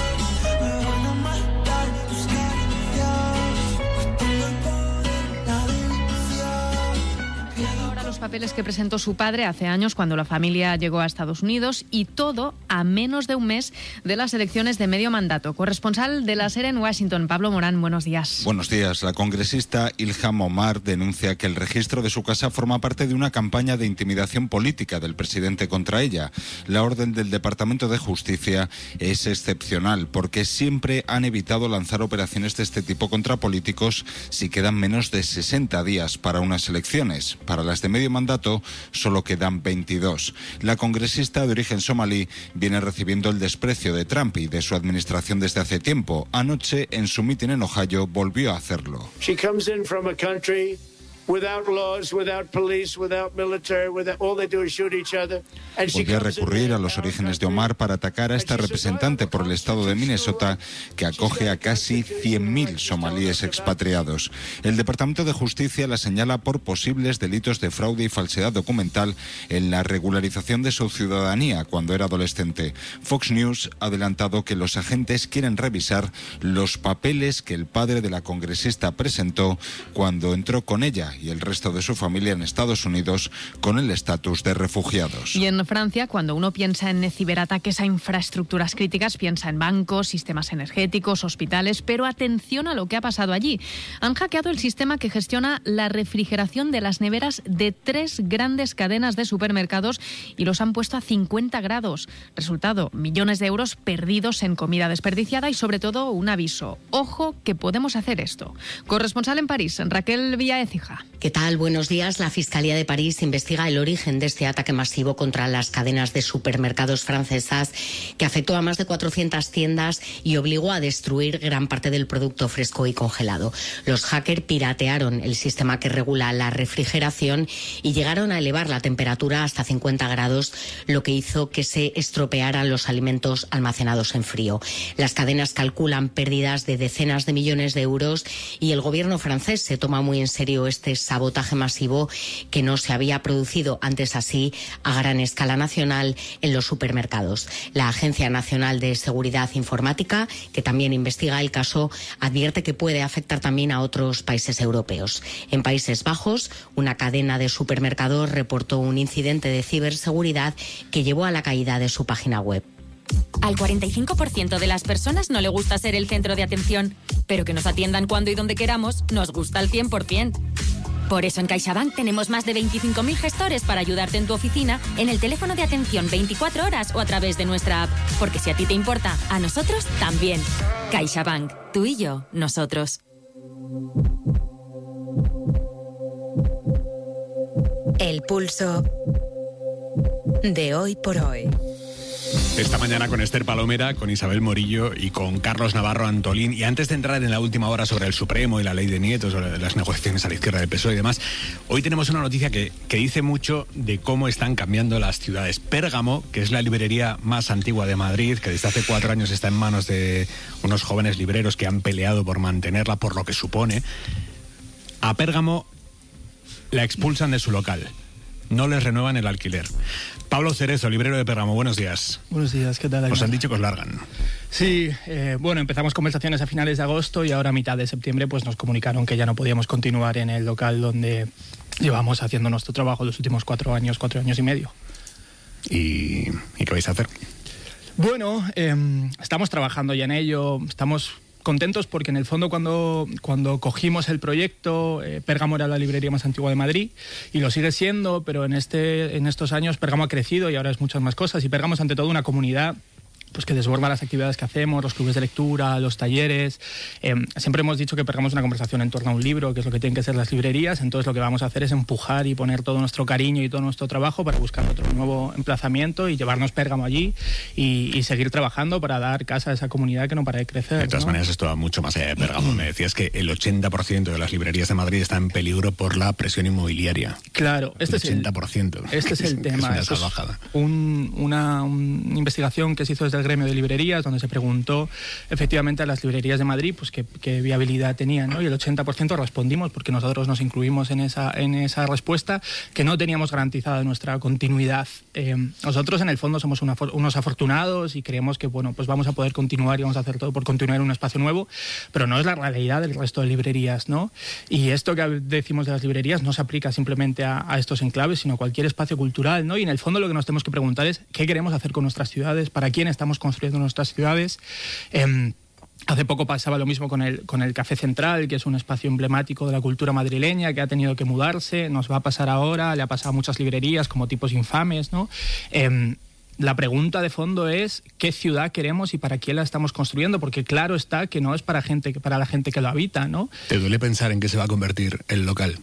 Papeles que presentó su padre hace años cuando la familia llegó a Estados Unidos, y todo a menos de un mes de las elecciones de medio mandato. Corresponsal de la SER en Washington, Pablo Morán, buenos días. Buenos días. La congresista Ilhan Omar denuncia que el registro de su casa forma parte de una campaña de intimidación política del presidente contra ella. La orden del Departamento de Justicia es excepcional porque siempre han evitado lanzar operaciones de este tipo contra políticos si quedan menos de sesenta días para unas elecciones. Para las de medio mandato solo quedan veintidós. La congresista de origen somalí viene recibiendo el desprecio de Trump y de su administración desde hace tiempo. Anoche, en su mitin en Ohio, volvió a hacerlo. She comes in from a country without laws, without police, without military, without, all they do is shoot each other. Volvió a recurrir a los orígenes de Omar para atacar a esta representante por el estado de Minnesota, que acoge a casi cien mil somalíes expatriados. El Departamento de Justicia la señala por posibles delitos de fraude y falsedad documental en la regularización de su ciudadanía cuando era adolescente. Fox News ha adelantado que los agentes quieren revisar los papeles que el padre de la congresista presentó cuando entró con ella y el resto de su familia en Estados Unidos con el estatus de refugiados. Y en Francia, cuando uno piensa en ciberataques a infraestructuras críticas, piensa en bancos, sistemas energéticos, hospitales, pero atención a lo que ha pasado allí. Han hackeado el sistema que gestiona la refrigeración de las neveras de tres grandes cadenas de supermercados y los han puesto a cincuenta grados. Resultado, millones de euros perdidos en comida desperdiciada y sobre todo un aviso. Ojo que podemos hacer esto. Corresponsal en París, Raquel Villaécija. ¿Qué tal? Buenos días. La Fiscalía de París investiga el origen de este ataque masivo contra las cadenas de supermercados francesas que afectó a más de cuatrocientas tiendas y obligó a destruir gran parte del producto fresco y congelado. Los hackers piratearon el sistema que regula la refrigeración y llegaron a elevar la temperatura hasta cincuenta grados, lo que hizo que se estropearan los alimentos almacenados en frío. Las cadenas calculan pérdidas de decenas de millones de euros y el gobierno francés se toma muy en serio este sabotaje masivo que no se había producido antes así a gran escala nacional en los supermercados. La Agencia Nacional de Seguridad Informática, que también investiga el caso, advierte que puede afectar también a otros países europeos. En Países Bajos, una cadena de supermercados reportó un incidente de ciberseguridad que llevó a la caída de su página web. Al cuarenta y cinco por ciento de las personas no le gusta ser el centro de atención, pero que nos atiendan cuando y donde queramos nos gusta al cien por ciento. Por eso en CaixaBank tenemos más de veinticinco mil gestores para ayudarte en tu oficina, en el teléfono de atención veinticuatro horas o a través de nuestra app. Porque si a ti te importa, a nosotros también. CaixaBank, tú y yo, nosotros. El pulso de hoy por hoy. Esta mañana con Esther Palomera, con Isabel Morillo y con Carlos Navarro Antolín. Y antes de entrar en la última hora sobre el Supremo y la ley de nietos, sobre las negociaciones a la izquierda del P S O E y demás, hoy tenemos una noticia que, que dice mucho de cómo están cambiando las ciudades. Pérgamo, que es la librería más antigua de Madrid, que desde hace cuatro años está en manos de unos jóvenes libreros que han peleado por mantenerla, por lo que supone, a Pérgamo la expulsan de su local. No les renuevan el alquiler. Pablo Cerezo, librero de Pérgamo, buenos días. Buenos días, ¿qué tal? Os han dicho que os largan. Sí, eh, bueno, empezamos conversaciones a finales de agosto y ahora a mitad de septiembre pues nos comunicaron que ya no podíamos continuar en el local donde llevamos haciendo nuestro trabajo los últimos cuatro años, cuatro años y medio. ¿Y, ¿y qué vais a hacer? Bueno, eh, estamos trabajando ya en ello, estamos contentos porque en el fondo cuando, cuando cogimos el proyecto, eh, Pérgamo era la librería más antigua de Madrid y lo sigue siendo, pero en, este, en estos años Pérgamo ha crecido y ahora es muchas más cosas, y Pérgamo es ante todo una comunidad pues que desborda las actividades que hacemos, los clubes de lectura, los talleres. Eh, siempre hemos dicho que pegamos una conversación en torno a un libro, que es lo que tienen que ser las librerías. Entonces lo que vamos a hacer es empujar y poner todo nuestro cariño y todo nuestro trabajo para buscar otro nuevo emplazamiento y llevarnos Pérgamo allí y, y seguir trabajando para dar casa a esa comunidad que no para de crecer. De todas ¿no? maneras, esto va mucho más allá de Pérgamo. Me decías que el ochenta por ciento de las librerías de Madrid está en peligro por la presión inmobiliaria. Claro, este el ochenta por ciento. Es el, este es el tema. Es una Esto salvajada. Es un, una, una investigación que se hizo desde el gremio de librerías, donde se preguntó efectivamente a las librerías de Madrid pues qué, qué viabilidad tenían, ¿no? Y el ochenta por ciento respondimos, porque nosotros nos incluimos en esa, en esa respuesta, que no teníamos garantizada nuestra continuidad. Eh, nosotros en el fondo somos una, unos afortunados y creemos que bueno, pues vamos a poder continuar y vamos a hacer todo por continuar en un espacio nuevo, pero no es la realidad del resto de librerías, ¿no? Y esto que decimos de las librerías no se aplica simplemente a, a estos enclaves, sino a cualquier espacio cultural, ¿no? Y en el fondo lo que nos tenemos que preguntar es qué queremos hacer con nuestras ciudades, para quién estamos construyendo nuestras ciudades. Eh, Hace poco pasaba lo mismo con el, con el Café Central, que es un espacio emblemático de la cultura madrileña, que ha tenido que mudarse. Nos va a pasar ahora, le ha pasado a muchas librerías como Tipos Infames, ¿no? Eh, la pregunta de fondo es qué ciudad queremos y para quién la estamos construyendo, porque claro está que no es para, gente, para la gente que lo habita, ¿no? ¿Te duele pensar en qué se va a convertir el local?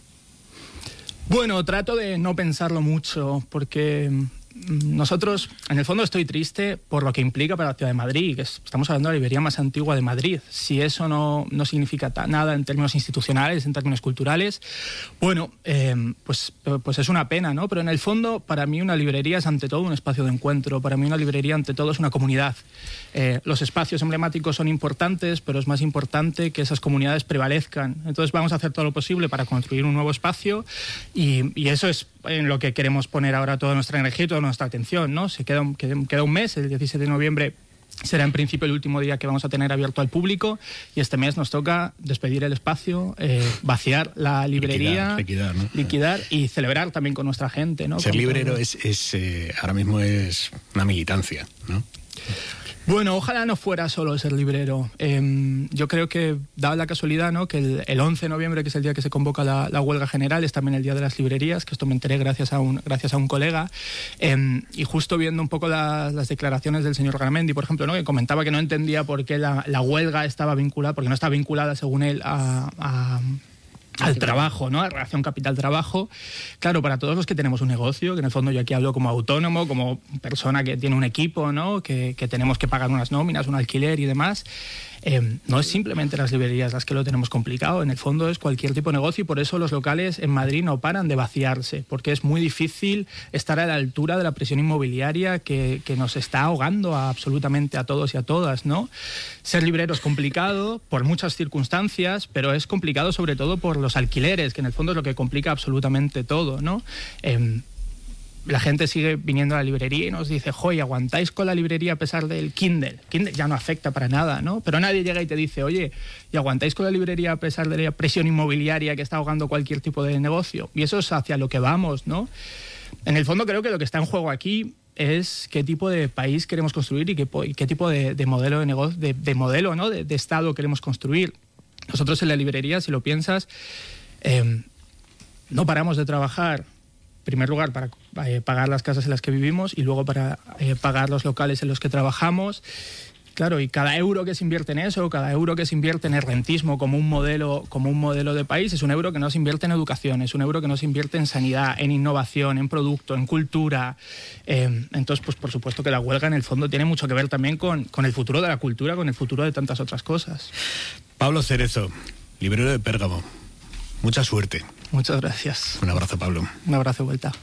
Bueno, trato de no pensarlo mucho, porque nosotros, en el fondo estoy triste por lo que implica para la ciudad de Madrid, que es, estamos hablando de la librería más antigua de Madrid. Si eso no, no significa nada en términos institucionales, en términos culturales, bueno, eh, pues, pues es una pena, ¿no? Pero en el fondo, para mí una librería es ante todo un espacio de encuentro, para mí una librería ante todo es una comunidad. Eh, los espacios emblemáticos son importantes, pero es más importante que esas comunidades prevalezcan. Entonces vamos a hacer todo lo posible para construir un nuevo espacio y, y eso es en lo que queremos poner ahora toda nuestra energía y toda nuestra atención, ¿no? Se queda un, queda un mes, el diecisiete de noviembre será en principio el último día que vamos a tener abierto al público y este mes nos toca despedir el espacio, eh, vaciar la librería, liquidar, liquidar, ¿no? liquidar y celebrar también con nuestra gente, ¿no? Ser con librero es, es eh, ahora mismo es una militancia, ¿no? Bueno, ojalá no fuera solo ser librero. Eh, yo creo que, dada la casualidad, ¿no?, que el, el once de noviembre, que es el día que se convoca la, la huelga general, es también el día de las librerías, que esto me enteré gracias a un, gracias a un colega. Eh, y justo viendo un poco la, las declaraciones del señor Garamendi, por ejemplo, ¿no?, que comentaba que no entendía por qué la, la huelga estaba vinculada, porque no está vinculada, según él, a... a al trabajo, ¿no? A relación capital-trabajo. Claro, para todos los que tenemos un negocio, que en el fondo yo aquí hablo como autónomo, como persona que tiene un equipo, ¿no? Que, que tenemos que pagar unas nóminas, un alquiler y demás. Eh, no es simplemente las librerías las que lo tenemos complicado, en el fondo es cualquier tipo de negocio y por eso los locales en Madrid no paran de vaciarse, porque es muy difícil estar a la altura de la presión inmobiliaria que, que nos está ahogando a absolutamente a todos y a todas, ¿no? Ser librero es complicado por muchas circunstancias, pero es complicado sobre todo por los alquileres, que en el fondo es lo que complica absolutamente todo, ¿no? Eh, La gente sigue viniendo a la librería y nos dice, joy, ¿aguantáis con la librería a pesar del Kindle? Kindle ya no afecta para nada, ¿no? Pero nadie llega y te dice, oye, ¿y aguantáis con la librería a pesar de la presión inmobiliaria que está ahogando cualquier tipo de negocio? Y eso es hacia lo que vamos, ¿no? En el fondo creo que lo que está en juego aquí es qué tipo de país queremos construir y qué, y qué tipo de, de modelo de negocio, de, de modelo, ¿no? De, de Estado queremos construir. Nosotros en la librería, si lo piensas, eh, no paramos de trabajar. En primer lugar, para eh, pagar las casas en las que vivimos y luego para eh, pagar los locales en los que trabajamos. Claro, y cada euro que se invierte en eso, cada euro que se invierte en el rentismo como un modelo, como un modelo de país, es un euro que no se invierte en educación, es un euro que no se invierte en sanidad, en innovación, en producto, en cultura. Eh, entonces, pues por supuesto que la huelga en el fondo tiene mucho que ver también con, con el futuro de la cultura, con el futuro de tantas otras cosas. Pablo Cerezo, librero de Pérgamo. Mucha suerte. Muchas gracias. Un abrazo, Pablo. Un abrazo de vuelta.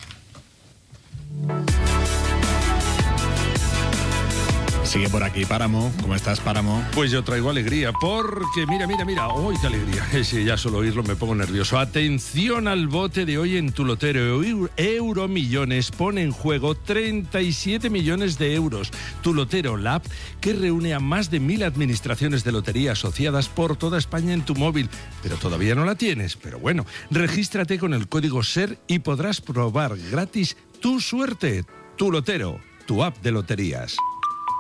Sigue por aquí Páramo. ¿Cómo estás, Páramo? Pues yo traigo alegría, porque mira, mira, mira, ¡uy, qué alegría! Sí, ya solo oírlo me pongo nervioso. Atención al bote de hoy en Tu Lotero. Euromillones pone en juego treinta y siete millones de euros. Tu Lotero, la app que reúne a más de mil administraciones de lotería asociadas por toda España en tu móvil. Pero todavía no la tienes. Pero bueno, regístrate con el código SER y podrás probar gratis tu suerte. Tu Lotero, tu app de loterías.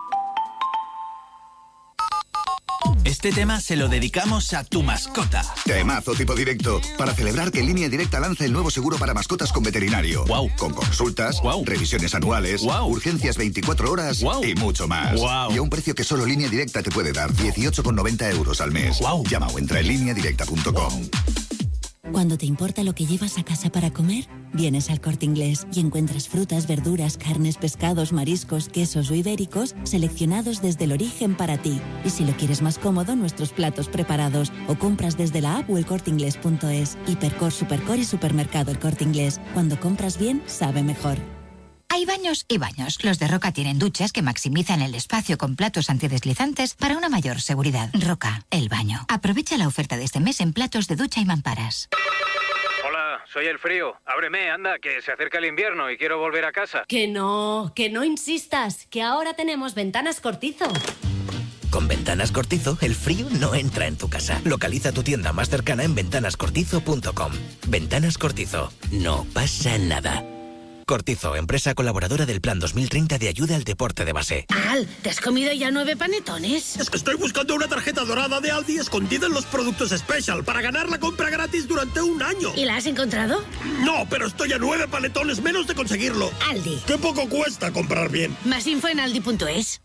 Este tema se lo dedicamos a tu mascota. Temazo tipo directo, para celebrar que Línea Directa lanza el nuevo seguro para mascotas con veterinario. Wow. Con consultas, wow. revisiones anuales, wow. urgencias veinticuatro horas wow. y mucho más. Wow. Y a un precio que solo Línea Directa te puede dar, dieciocho con noventa euros al mes. Wow. Llama o entra en línea directa punto com. Wow. Cuando te importa lo que llevas a casa para comer, vienes al Corte Inglés y encuentras frutas, verduras, carnes, pescados, mariscos, quesos o ibéricos seleccionados desde el origen para ti. Y si lo quieres más cómodo, nuestros platos preparados o compras desde la app o el corte inglés punto es. Hipercor, Supercor y Supermercado El Corte Inglés. Cuando compras bien, sabe mejor. Hay baños y baños. Los de Roca tienen duchas que maximizan el espacio con platos antideslizantes para una mayor seguridad. Roca, el baño. Aprovecha la oferta de este mes en platos de ducha y mamparas. Hola, soy el frío. Ábreme, anda, que se acerca el invierno y quiero volver a casa. Que no, que no insistas, que ahora tenemos Ventanas Cortizo. Con Ventanas Cortizo, el frío no entra en tu casa. Localiza tu tienda más cercana en ventanas cortizo punto com. Ventanas Cortizo. No pasa nada. Cortizo, empresa colaboradora del Plan dos mil treinta de ayuda al deporte de base. Al, ¿te has comido ya nueve panetones? Es que estoy buscando una tarjeta dorada de Aldi escondida en los productos Special para ganar la compra gratis durante un año. ¿Y la has encontrado? No, pero estoy a nueve panetones menos de conseguirlo. Aldi. Qué poco cuesta comprar bien. Más info en aldi punto es.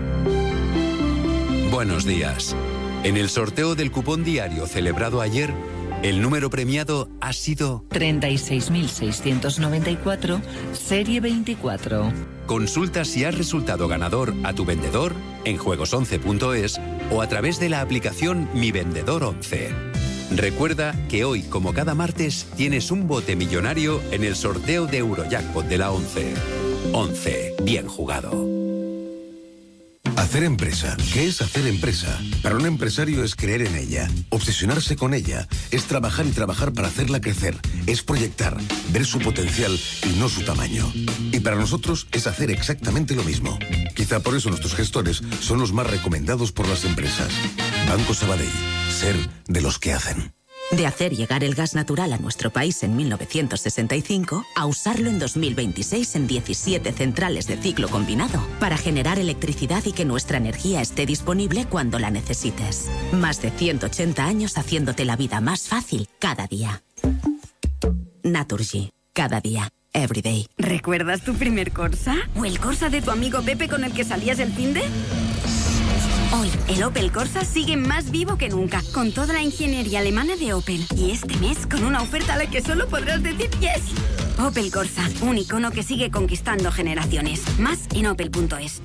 Buenos días. En el sorteo del cupón diario celebrado ayer, el número premiado ha sido treinta y seis mil seiscientos noventa y cuatro, serie veinticuatro. Consulta si has resultado ganador a tu vendedor en juegos once punto es o a través de la aplicación Mi Vendedor once. Recuerda que hoy, como cada martes, tienes un bote millonario en el sorteo de Eurojackpot de la once. once. Bien jugado. Hacer empresa. ¿Qué es hacer empresa? Para un empresario es creer en ella, obsesionarse con ella, es trabajar y trabajar para hacerla crecer, es proyectar, ver su potencial y no su tamaño. Y para nosotros es hacer exactamente lo mismo. Quizá por eso nuestros gestores son los más recomendados por las empresas. Banco Sabadell. Ser de los que hacen. De hacer llegar el gas natural a nuestro país en mil novecientos sesenta y cinco a usarlo en dos mil veintiséis en diecisiete centrales de ciclo combinado para generar electricidad y que nuestra energía esté disponible cuando la necesites. Más de ciento ochenta años haciéndote la vida más fácil cada día. Naturgy. Cada día. Everyday. ¿Recuerdas tu primer Corsa? ¿O el Corsa de tu amigo Pepe con el que salías el finde? Hoy, el Opel Corsa sigue más vivo que nunca, con toda la ingeniería alemana de Opel. Y este mes, con una oferta a la que solo podrás decir yes. Opel Corsa, un icono que sigue conquistando generaciones. Más en opel punto es.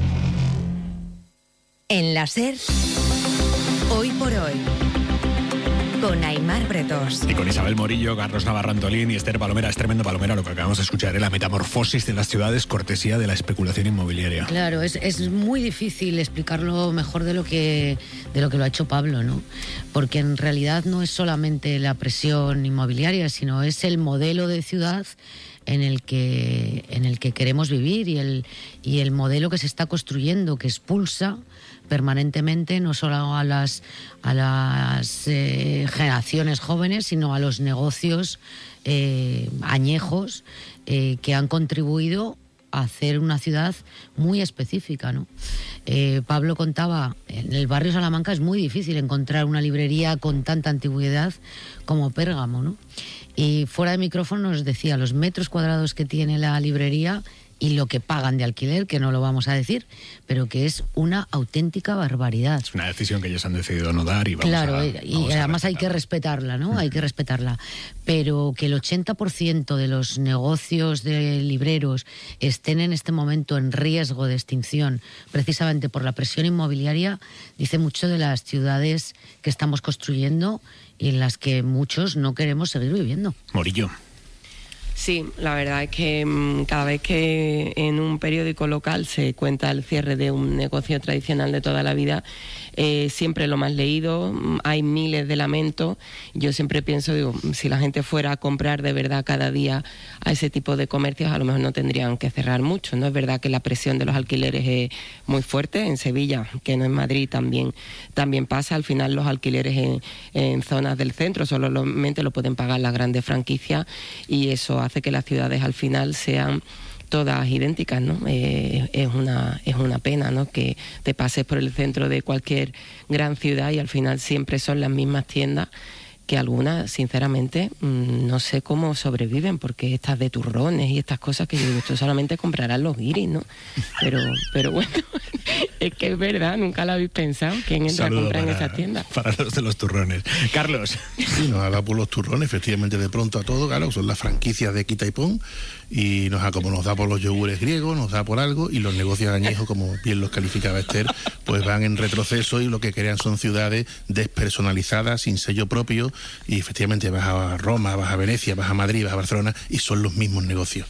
En la SER, hoy por hoy, con Aimar Bretos. Y con Isabel Morillo, Carlos Navarro Antolín y Esther Palomera. Es tremendo, Palomera, lo que acabamos de escuchar, ¿eh? La metamorfosis de las ciudades, cortesía de la especulación inmobiliaria. Claro, es, es muy difícil explicarlo mejor de lo que de lo que lo ha hecho Pablo, ¿no? Porque en realidad no es solamente la presión inmobiliaria, sino es el modelo de ciudad en el que en el que queremos vivir y el y el modelo que se está construyendo, que expulsa permanentemente no solo a las a las eh, generaciones jóvenes, sino a los negocios eh, añejos eh, que han contribuido a hacer una ciudad muy específica, ¿no? Eh, Pablo contaba, en el barrio Salamanca es muy difícil encontrar una librería con tanta antigüedad como Pérgamo, ¿no? Y fuera de micrófono nos decía los metros cuadrados que tiene la librería y lo que pagan de alquiler, que no lo vamos a decir, pero que es una auténtica barbaridad. Es una decisión que ellos han decidido no dar y vamos claro, a... y, y además hay que respetarla, ¿no? Hay que respetarla. Pero que el ochenta por ciento de los negocios de libreros estén en este momento en riesgo de extinción, precisamente por la presión inmobiliaria, dice mucho de las ciudades que estamos construyendo y en las que muchos no queremos seguir viviendo. Morillo. Sí, la verdad es que mmm, cada vez que en un periódico local se cuenta el cierre de un negocio tradicional de toda la vida, eh, siempre lo más leído, hay miles de lamentos. Yo siempre pienso, digo, si la gente fuera a comprar de verdad cada día a ese tipo de comercios, a lo mejor no tendrían que cerrar mucho, ¿no? Es verdad que la presión de los alquileres es muy fuerte. En Sevilla, que no en Madrid, también, también pasa. Al final los alquileres en, en zonas del centro solamente lo pueden pagar las grandes franquicias y eso hace que las ciudades al final sean todas idénticas, ¿no? Eh, es una es una pena, ¿no? Que te pases por el centro de cualquier gran ciudad y al final siempre son las mismas tiendas, que algunas, sinceramente, no sé cómo sobreviven, porque estas de turrones y estas cosas que yo digo, esto solamente comprarán los guiris, ¿no? Pero, pero bueno, es que es verdad, nunca lo habéis pensado, ¿quién entra Saludo a comprar para, en esas tiendas? Para los de los turrones. Carlos. Sí, nos ha dado por los turrones, efectivamente, de pronto a todo, claro, son las franquicias de quita y pon, y nos ha, como nos da por los yogures griegos, nos da por algo, y los negocios añejos, como bien los calificaba Esther, pues van en retroceso y lo que crean son ciudades despersonalizadas, sin sello propio, y efectivamente vas a Roma, vas a Venecia, vas a Madrid, vas a Barcelona, y son los mismos negocios.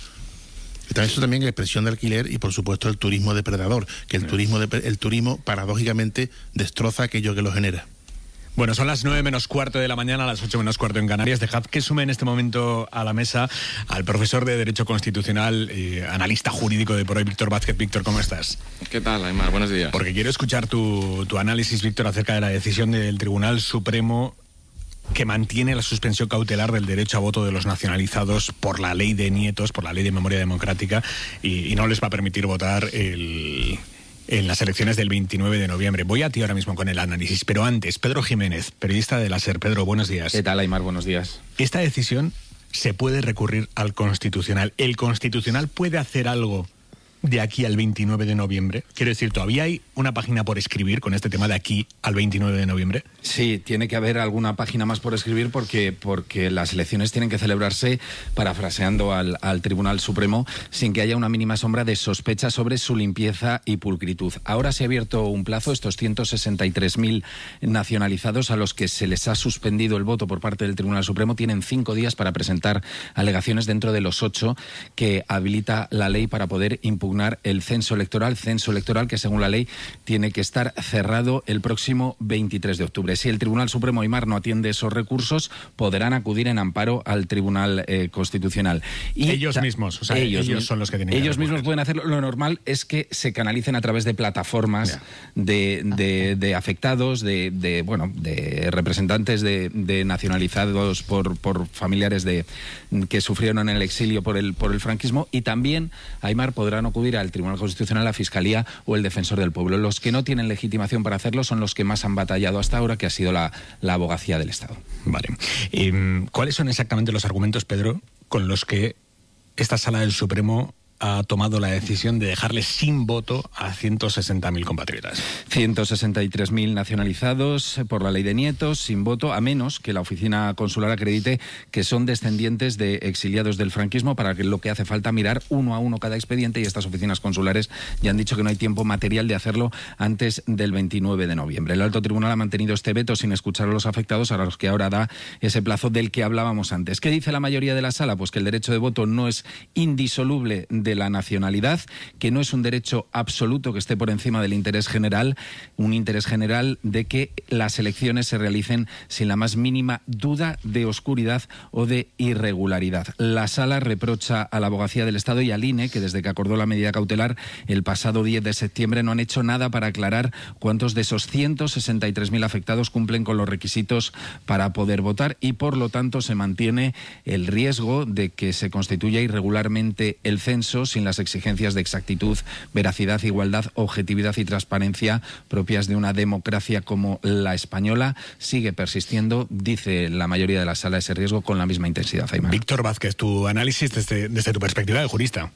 Eso también es presión de alquiler y, por supuesto, el turismo depredador, que el turismo, de, el turismo paradójicamente destroza aquello que lo genera. Bueno, son las nueve menos cuarto de la mañana, a las ocho menos cuarto en Canarias. Dejad que sume en este momento a la mesa al profesor de Derecho Constitucional, eh, analista jurídico de por hoy, Víctor Vázquez. Víctor, ¿cómo estás? ¿Qué tal, Aimar? Buenos días. Porque quiero escuchar tu, tu análisis, Víctor, acerca de la decisión del Tribunal Supremo que mantiene la suspensión cautelar del derecho a voto de los nacionalizados por la ley de nietos, por la ley de memoria democrática, y, y no les va a permitir votar el... en las elecciones del veintinueve de noviembre. Voy a ti ahora mismo con el análisis, pero antes, Pedro Jiménez, periodista de la SER. Pedro, buenos días. ¿Qué tal, Aimar? Buenos días. Esta decisión se puede recurrir al Constitucional. ¿El Constitucional puede hacer algo de aquí al veintinueve de noviembre? Quiero decir, ¿todavía hay una página por escribir con este tema de aquí al veintinueve de noviembre? Sí, tiene que haber alguna página más por escribir porque, porque las elecciones tienen que celebrarse, parafraseando al, al Tribunal Supremo, sin que haya una mínima sombra de sospecha sobre su limpieza y pulcritud. Ahora se ha abierto un plazo, estos ciento sesenta y tres mil nacionalizados a los que se les ha suspendido el voto por parte del Tribunal Supremo tienen cinco días para presentar alegaciones dentro de los ocho que habilita la ley para poder impugnar el censo electoral, censo electoral que según la ley tiene que estar cerrado el próximo veintitrés de octubre. Si el Tribunal Supremo, Aimar, no atiende esos recursos, podrán acudir en amparo al Tribunal eh, Constitucional. Y ellos mismos, o sea, ellos, ellos son los que tienen que Ellos mismos pueden hacerlo. Lo normal es que se canalicen a través de plataformas de, de, de afectados, de, de bueno, de representantes de, de nacionalizados por, por familiares de que sufrieron en el exilio por el, por el franquismo, y también, Aimar, podrán acudir al Tribunal Constitucional, la Fiscalía o el Defensor del Pueblo. Los que no tienen legitimación para hacerlo son los que más han batallado hasta ahora, que ha sido la, la abogacía del Estado. Vale. Eh, ¿Cuáles son exactamente los argumentos, Pedro, con los que esta Sala del Supremo ha tomado la decisión de dejarles sin voto a ciento sesenta mil compatriotas? ciento sesenta y tres mil nacionalizados por la ley de nietos sin voto, a menos que la oficina consular acredite que son descendientes de exiliados del franquismo, para que lo que hace falta mirar uno a uno cada expediente, y estas oficinas consulares ya han dicho que no hay tiempo material de hacerlo antes del veintinueve de noviembre. El Alto Tribunal ha mantenido este veto sin escuchar a los afectados, a los que ahora da ese plazo del que hablábamos antes. ¿Qué dice la mayoría de la sala? Pues que el derecho de voto no es indisoluble de la nacionalidad, que no es un derecho absoluto que esté por encima del interés general, un interés general de que las elecciones se realicen sin la más mínima duda de oscuridad o de irregularidad. La sala reprocha a la Abogacía del Estado y al I N E que desde que acordó la medida cautelar el pasado diez de septiembre no han hecho nada para aclarar cuántos de esos ciento sesenta y tres mil afectados cumplen con los requisitos para poder votar, y por lo tanto se mantiene el riesgo de que se constituya irregularmente el censo sin las exigencias de exactitud, veracidad, igualdad, objetividad y transparencia propias de una democracia como la española. Sigue persistiendo, dice la mayoría de la sala, ese riesgo con la misma intensidad. Aimar. Víctor Vázquez, tu análisis desde, desde tu perspectiva de jurista.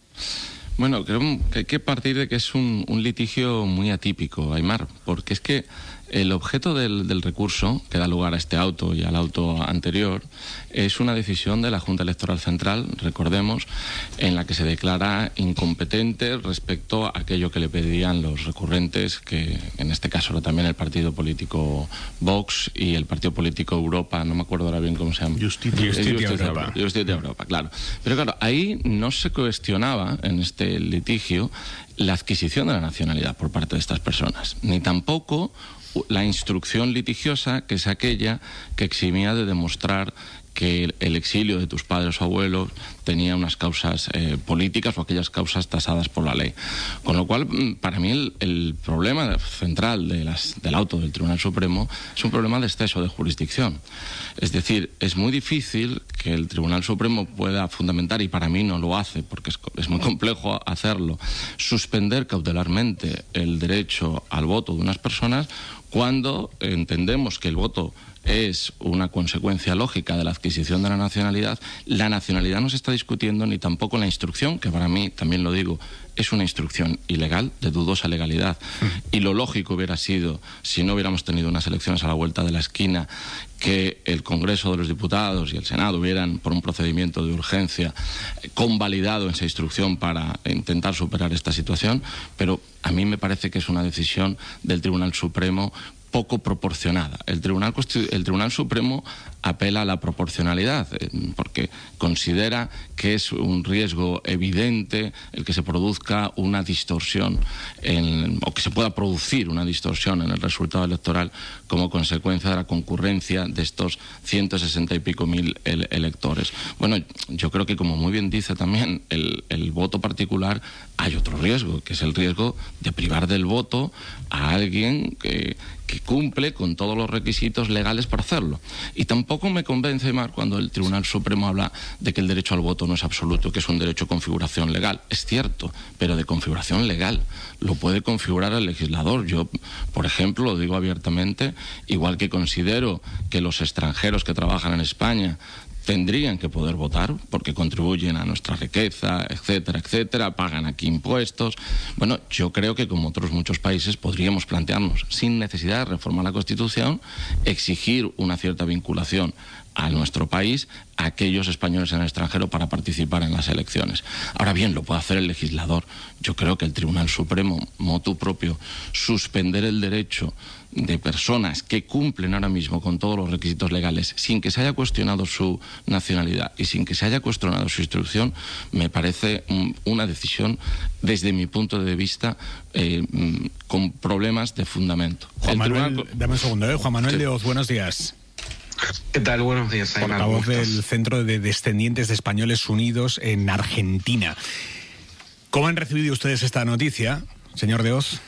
Bueno, creo que hay que partir de que es un, un litigio muy atípico, Aimar, porque es que el objeto del, del recurso que da lugar a este auto y al auto anterior es una decisión de la Junta Electoral Central, recordemos, en la que se declara incompetente respecto a aquello que le pedían los recurrentes, que en este caso era también el partido político Vox y el partido político Europa, no me acuerdo ahora bien cómo se llama. Justicia, Justicia Europa. Justicia Europa, claro. Pero claro, ahí no se cuestionaba en este litigio la adquisición de la nacionalidad por parte de estas personas, ni tampoco la instrucción litigiosa, que es aquella que eximía de demostrar que el exilio de tus padres o abuelos tenía unas causas eh, políticas o aquellas causas tasadas por la ley. Con lo cual, para mí, el, el problema central de las, del auto del Tribunal Supremo es un problema de exceso de jurisdicción. Es decir, es muy difícil que el Tribunal Supremo pueda fundamentar, y para mí no lo hace, porque es, es muy complejo hacerlo, suspender cautelarmente el derecho al voto de unas personas cuando entendemos que el voto es una consecuencia lógica de la adquisición de la nacionalidad. La nacionalidad no se está discutiendo, ni tampoco la instrucción, que para mí, también lo digo, es una instrucción ilegal, de dudosa legalidad. Y lo lógico hubiera sido, si no hubiéramos tenido unas elecciones a la vuelta de la esquina, que el Congreso de los Diputados y el Senado hubieran, por un procedimiento de urgencia, convalidado esa instrucción para intentar superar esta situación, pero a mí me parece que es una decisión del Tribunal Supremo poco proporcionada. El Tribunal, el Tribunal Supremo apela a la proporcionalidad, eh, porque considera que es un riesgo evidente el que se produzca una distorsión, en, o que se pueda producir una distorsión en el resultado electoral como consecuencia de la concurrencia de estos ciento sesenta y pico mil el, electores. Bueno, yo creo que, como muy bien dice también el, el voto particular, hay otro riesgo, que es el riesgo de privar del voto a alguien que, que cumple con todos los requisitos legales para hacerlo. Y tampoco me convence, Mar, cuando el Tribunal Supremo habla de que el derecho al voto no es absoluto, que es un derecho de configuración legal. Es cierto, pero de configuración legal. Lo puede configurar el legislador. Yo, por ejemplo, lo digo abiertamente, igual que considero que los extranjeros que trabajan en España tendrían que poder votar porque contribuyen a nuestra riqueza, etcétera, etcétera, pagan aquí impuestos. Bueno, yo creo que, como otros muchos países, podríamos plantearnos, sin necesidad de reformar la Constitución, exigir una cierta vinculación a nuestro país a aquellos españoles en el extranjero para participar en las elecciones. Ahora bien, lo puede hacer el legislador. Yo creo que el Tribunal Supremo, motu propio, suspender el derecho de personas que cumplen ahora mismo con todos los requisitos legales sin que se haya cuestionado su nacionalidad y sin que se haya cuestionado su instrucción, me parece una decisión, desde mi punto de vista, eh, con problemas de fundamento. Juan Manuel, tribunal... dame un segundo, ¿eh? Juan Manuel sí. de Oz, buenos días. ¿Qué tal? Buenos días, Aymar. Portavoz del Centro de Descendientes de Españoles Unidos en Argentina. ¿Cómo han recibido ustedes esta noticia, señor de Oz?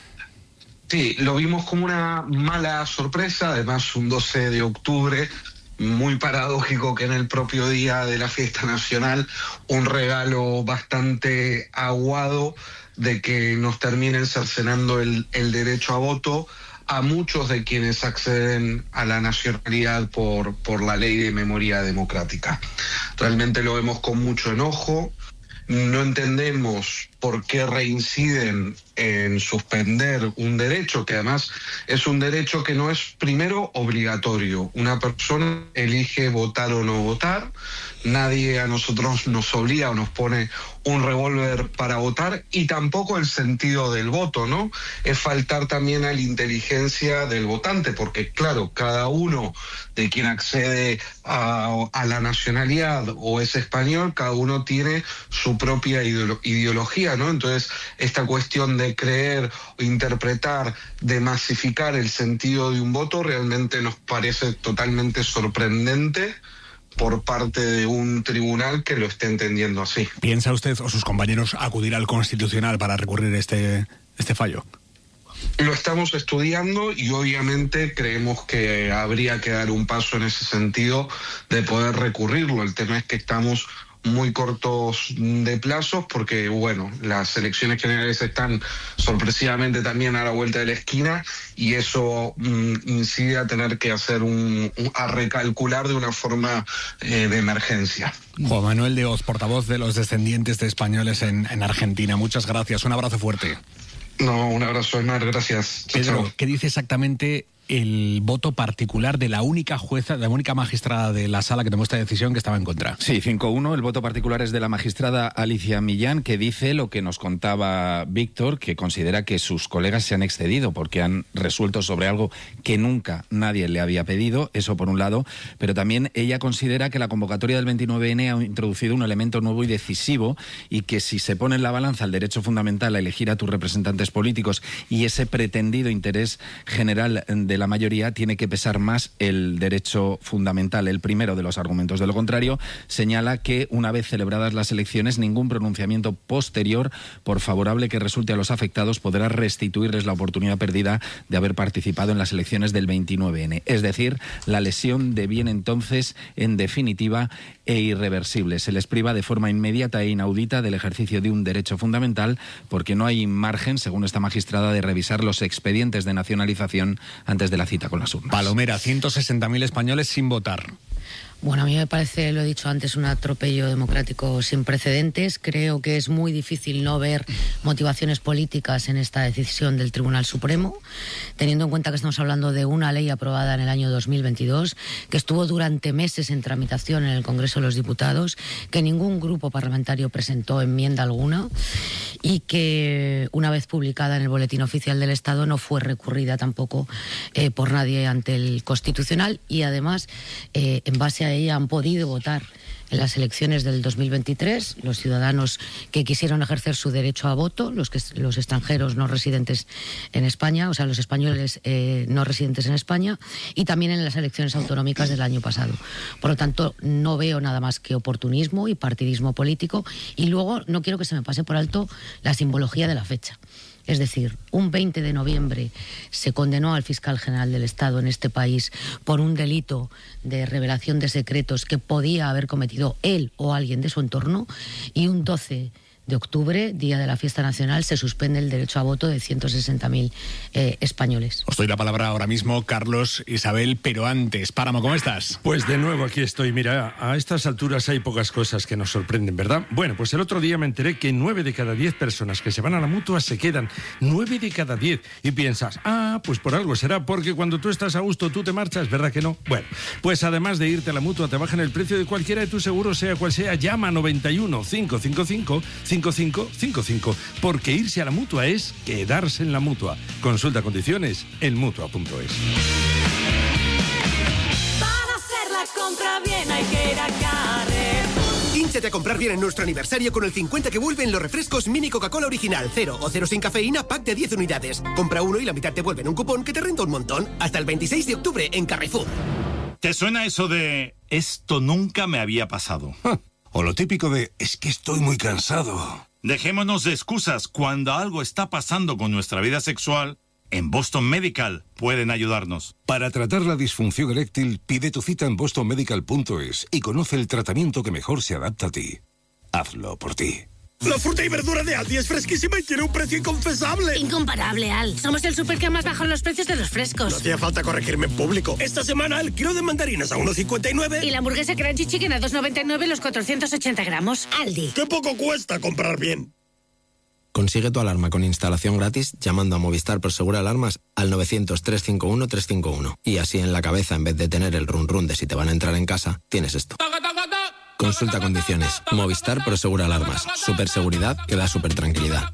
Sí, lo vimos como una mala sorpresa, además un doce de octubre, muy paradójico que en el propio día de la fiesta nacional, un regalo bastante aguado de que nos terminen cercenando el, el derecho a voto a muchos de quienes acceden a la nacionalidad por, por la ley de memoria democrática. Realmente lo vemos con mucho enojo, no entendemos por qué reinciden en suspender un derecho que además es un derecho que no es, primero, obligatorio. Una persona elige votar o no votar, nadie a nosotros nos obliga o nos pone un revólver para votar, y tampoco el sentido del voto, ¿no? Es faltar también a la inteligencia del votante, porque claro, cada uno de quien accede a, a la nacionalidad o es español, cada uno tiene su propia ideolo- ideología, ¿no? Entonces, esta cuestión de creer o interpretar, de masificar el sentido de un voto, realmente nos parece totalmente sorprendente por parte de un tribunal que lo esté entendiendo así. ¿Piensa usted o sus compañeros acudir al Constitucional para recurrir este, este fallo? Lo estamos estudiando y obviamente creemos que habría que dar un paso en ese sentido de poder recurrirlo. El tema es que estamos muy cortos de plazos porque, bueno, las elecciones generales están sorpresivamente también a la vuelta de la esquina y eso mm, incide a tener que hacer un, un a recalcular de una forma eh, de emergencia. Juan Manuel de Oz, portavoz de los descendientes de españoles en, en Argentina. Muchas gracias, un abrazo fuerte. No, un abrazo, Aymar, gracias. Pedro, Chao. ¿qué dice exactamente el voto particular de la única jueza, de la única magistrada de la sala que tomó esta decisión, que estaba en contra? Sí, cinco uno. El voto particular es de la magistrada Alicia Millán, que dice lo que nos contaba Víctor, que considera que sus colegas se han excedido porque han resuelto sobre algo que nunca nadie le había pedido, eso por un lado, pero también ella considera que la convocatoria del veintinueve ene ha introducido un elemento nuevo y decisivo, y que si se pone en la balanza el derecho fundamental a elegir a tus representantes políticos y ese pretendido interés general de la mayoría tiene que pesar más el derecho fundamental. El primero de los argumentos. De lo contrario, señala que una vez celebradas las elecciones, ningún pronunciamiento posterior, por favorable que resulte a los afectados, podrá restituirles la oportunidad perdida de haber participado en las elecciones del veintinueve ene. Es decir, la lesión deviene entonces en definitiva e irreversible. Se les priva de forma inmediata e inaudita del ejercicio de un derecho fundamental, porque no hay margen, según esta magistrada, de revisar los expedientes de nacionalización antes de la cita con las urnas. Palomera, ciento sesenta mil españoles sin votar. Bueno, a mí me parece, lo he dicho antes, un atropello democrático sin precedentes. Creo que es muy difícil no ver motivaciones políticas en esta decisión del Tribunal Supremo, teniendo en cuenta que estamos hablando de una ley aprobada en el año dos mil veintidós, que estuvo durante meses en tramitación en el Congreso de los Diputados, que ningún grupo parlamentario presentó enmienda alguna y que, una vez publicada en el Boletín Oficial del Estado, no fue recurrida tampoco eh, por nadie ante el Constitucional, y además, eh, en base a ella han podido votar en las elecciones del dos mil veintitrés los ciudadanos que quisieron ejercer su derecho a voto, los, que, los extranjeros no residentes en España, o sea, los españoles eh, no residentes en España, y también en las elecciones autonómicas del año pasado. Por lo tanto, no veo nada más que oportunismo y partidismo político, y luego no quiero que se me pase por alto la simbología de la fecha. Es decir, un veinte de noviembre se condenó al fiscal general del Estado en este país por un delito de revelación de secretos que podía haber cometido él o alguien de su entorno, y un doce de octubre, día de la fiesta nacional, se suspende el derecho a voto de ciento sesenta mil eh, españoles. Os doy la palabra ahora mismo, Carlos, Isabel, pero antes, Páramo, ¿cómo estás? Pues de nuevo aquí estoy. Mira, a estas alturas hay pocas cosas que nos sorprenden, ¿verdad? Bueno, pues el otro día me enteré que nueve de cada diez personas que se van a la Mutua se quedan. Nueve de cada diez. Y piensas, ah, pues por algo será, porque cuando tú estás a gusto tú te marchas, ¿verdad que no? Bueno, pues además de irte a la Mutua, te bajan el precio de cualquiera de tus seguros, sea cual sea. Llama a noventa y uno, cinco cinco cinco, cinco cinco cinco cinco, porque irse a la Mutua es quedarse en la Mutua. Consulta condiciones en mutua punto es. Para hacer la compra bien hay que ir a Carrefour. Hínchate a comprar bien en nuestro aniversario con el cincuenta que vuelven los refrescos Mini Coca-Cola Original, cero o cero sin cafeína, pack de diez unidades. Compra uno y la mitad te vuelven un cupón que te renta un montón. Hasta el veintiséis de octubre en Carrefour. ¿Te suena eso de esto nunca me había pasado? O lo típico de es que estoy muy cansado. Dejémonos de excusas. Cuando algo está pasando con nuestra vida sexual, en Boston Medical pueden ayudarnos. Para tratar la disfunción eréctil, pide tu cita en boston medical punto es y conoce el tratamiento que mejor se adapta a ti. Hazlo por ti. La fruta y verdura de Aldi es fresquísima y tiene un precio inconfesable. Incomparable, Al. Somos el súper que más baja los precios de los frescos. No hacía falta corregirme en público. Esta semana el kilo de mandarinas a uno cincuenta y nueve. Y la hamburguesa Crunchy Chicken a dos noventa y nueve los cuatrocientos ochenta gramos. Aldi. ¡Qué poco cuesta comprar bien! Consigue tu alarma con instalación gratis llamando a Movistar Prosegur Alarmas al novecientos, trescientos cincuenta y uno, trescientos cincuenta y uno. Y así en la cabeza, en vez de tener el run run de si te van a entrar en casa, tienes esto. Consulta condiciones. Movistar Prosegur Alarmas. Superseguridad que da super tranquilidad.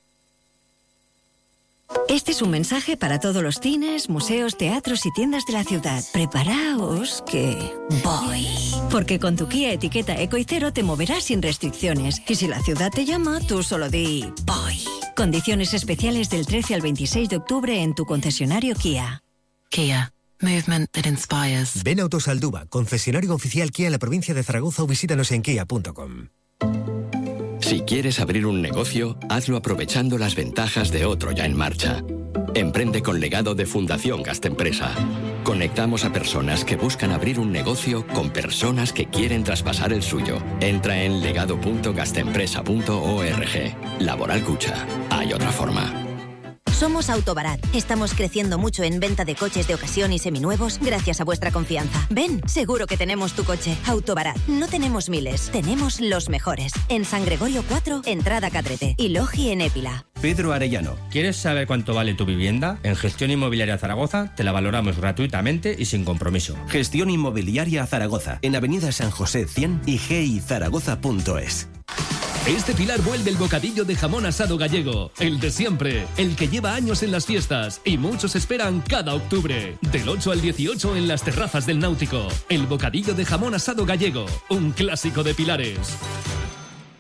Este es un mensaje para todos los cines, museos, teatros y tiendas de la ciudad. Preparaos que voy. Porque con tu Kia etiqueta Eco y Cero te moverás sin restricciones. Y si la ciudad te llama, tú solo di voy. Condiciones especiales del trece al veintiséis de octubre en tu concesionario Kia. Kia. Movement that inspires. Ven a Autosalduba, concesionario oficial Kia en la provincia de Zaragoza, o visítanos en kia punto com. Si quieres abrir un negocio, hazlo aprovechando las ventajas de otro ya en marcha. Emprende con legado de Fundación Gastempresa. Conectamos a personas que buscan abrir un negocio con personas que quieren traspasar el suyo. Entra en legado punto gastempresa punto org. Laboral Cucha. Hay otra forma. Somos Autobarat. Estamos creciendo mucho en venta de coches de ocasión y seminuevos gracias a vuestra confianza. Ven, seguro que tenemos tu coche. Autobarat. No tenemos miles, tenemos los mejores. En San Gregorio cuatro, entrada Cadrete. Y Logi en Épila. Pedro Arellano. ¿Quieres saber cuánto vale tu vivienda? En Gestión Inmobiliaria Zaragoza te la valoramos gratuitamente y sin compromiso. Gestión Inmobiliaria Zaragoza. En Avenida San José cien y g i zaragoza punto es. Este Pilar vuelve el bocadillo de jamón asado gallego, el de siempre, el que lleva años en las fiestas y muchos esperan cada octubre. Del ocho al dieciocho en las terrazas del Náutico. El bocadillo de jamón asado gallego, un clásico de Pilares.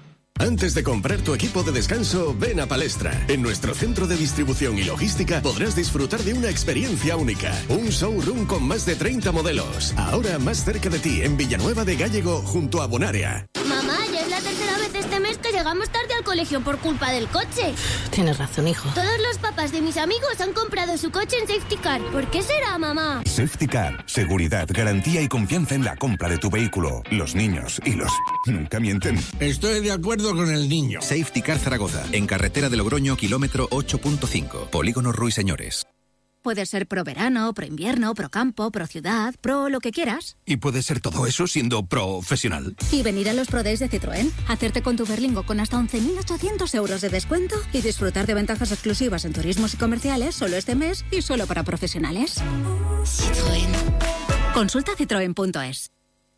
Antes de comprar tu equipo de descanso, ven a Palestra. En nuestro centro de distribución y logística podrás disfrutar de una experiencia única. Un showroom con más de treinta modelos. Ahora más cerca de ti, en Villanueva de Gállego, junto a Bonaria. Mamá, ya es la tercera vez este mes que llegamos tarde al colegio por culpa del coche. Tienes razón, hijo. Todos los papás de mis amigos han comprado su coche en Safety Car. ¿Por qué será, mamá? Safety Car. Seguridad, garantía y confianza en la compra de tu vehículo. Los niños y los... nunca mienten. Estoy de acuerdo con el niño. Safety Car Zaragoza. En carretera de Logroño, kilómetro ocho punto cinco. Polígono Ruiseñores. Puedes ser pro verano, pro invierno, pro campo, pro ciudad, pro lo que quieras. Y puede ser todo eso siendo profesional. Y venir a los Pro Days de Citroën, hacerte con tu Berlingo con hasta once mil ochocientos euros de descuento y disfrutar de ventajas exclusivas en turismos y comerciales solo este mes y solo para profesionales. Citroën. Consulta citroen punto es.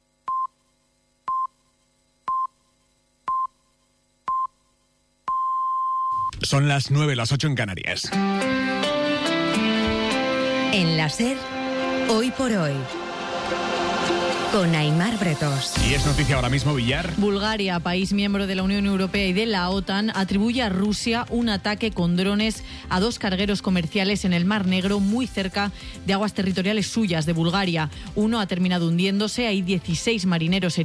Son las nueve, las ocho en Canarias. En la SER, hoy por hoy, con Aimar Bretos. Y es noticia ahora mismo, Villar. Bulgaria, país miembro de la Unión Europea y de la OTAN, atribuye a Rusia un ataque con drones a dos cargueros comerciales en el Mar Negro, muy cerca de aguas territoriales suyas de Bulgaria. Uno ha terminado hundiéndose, hay dieciséis marineros heridos.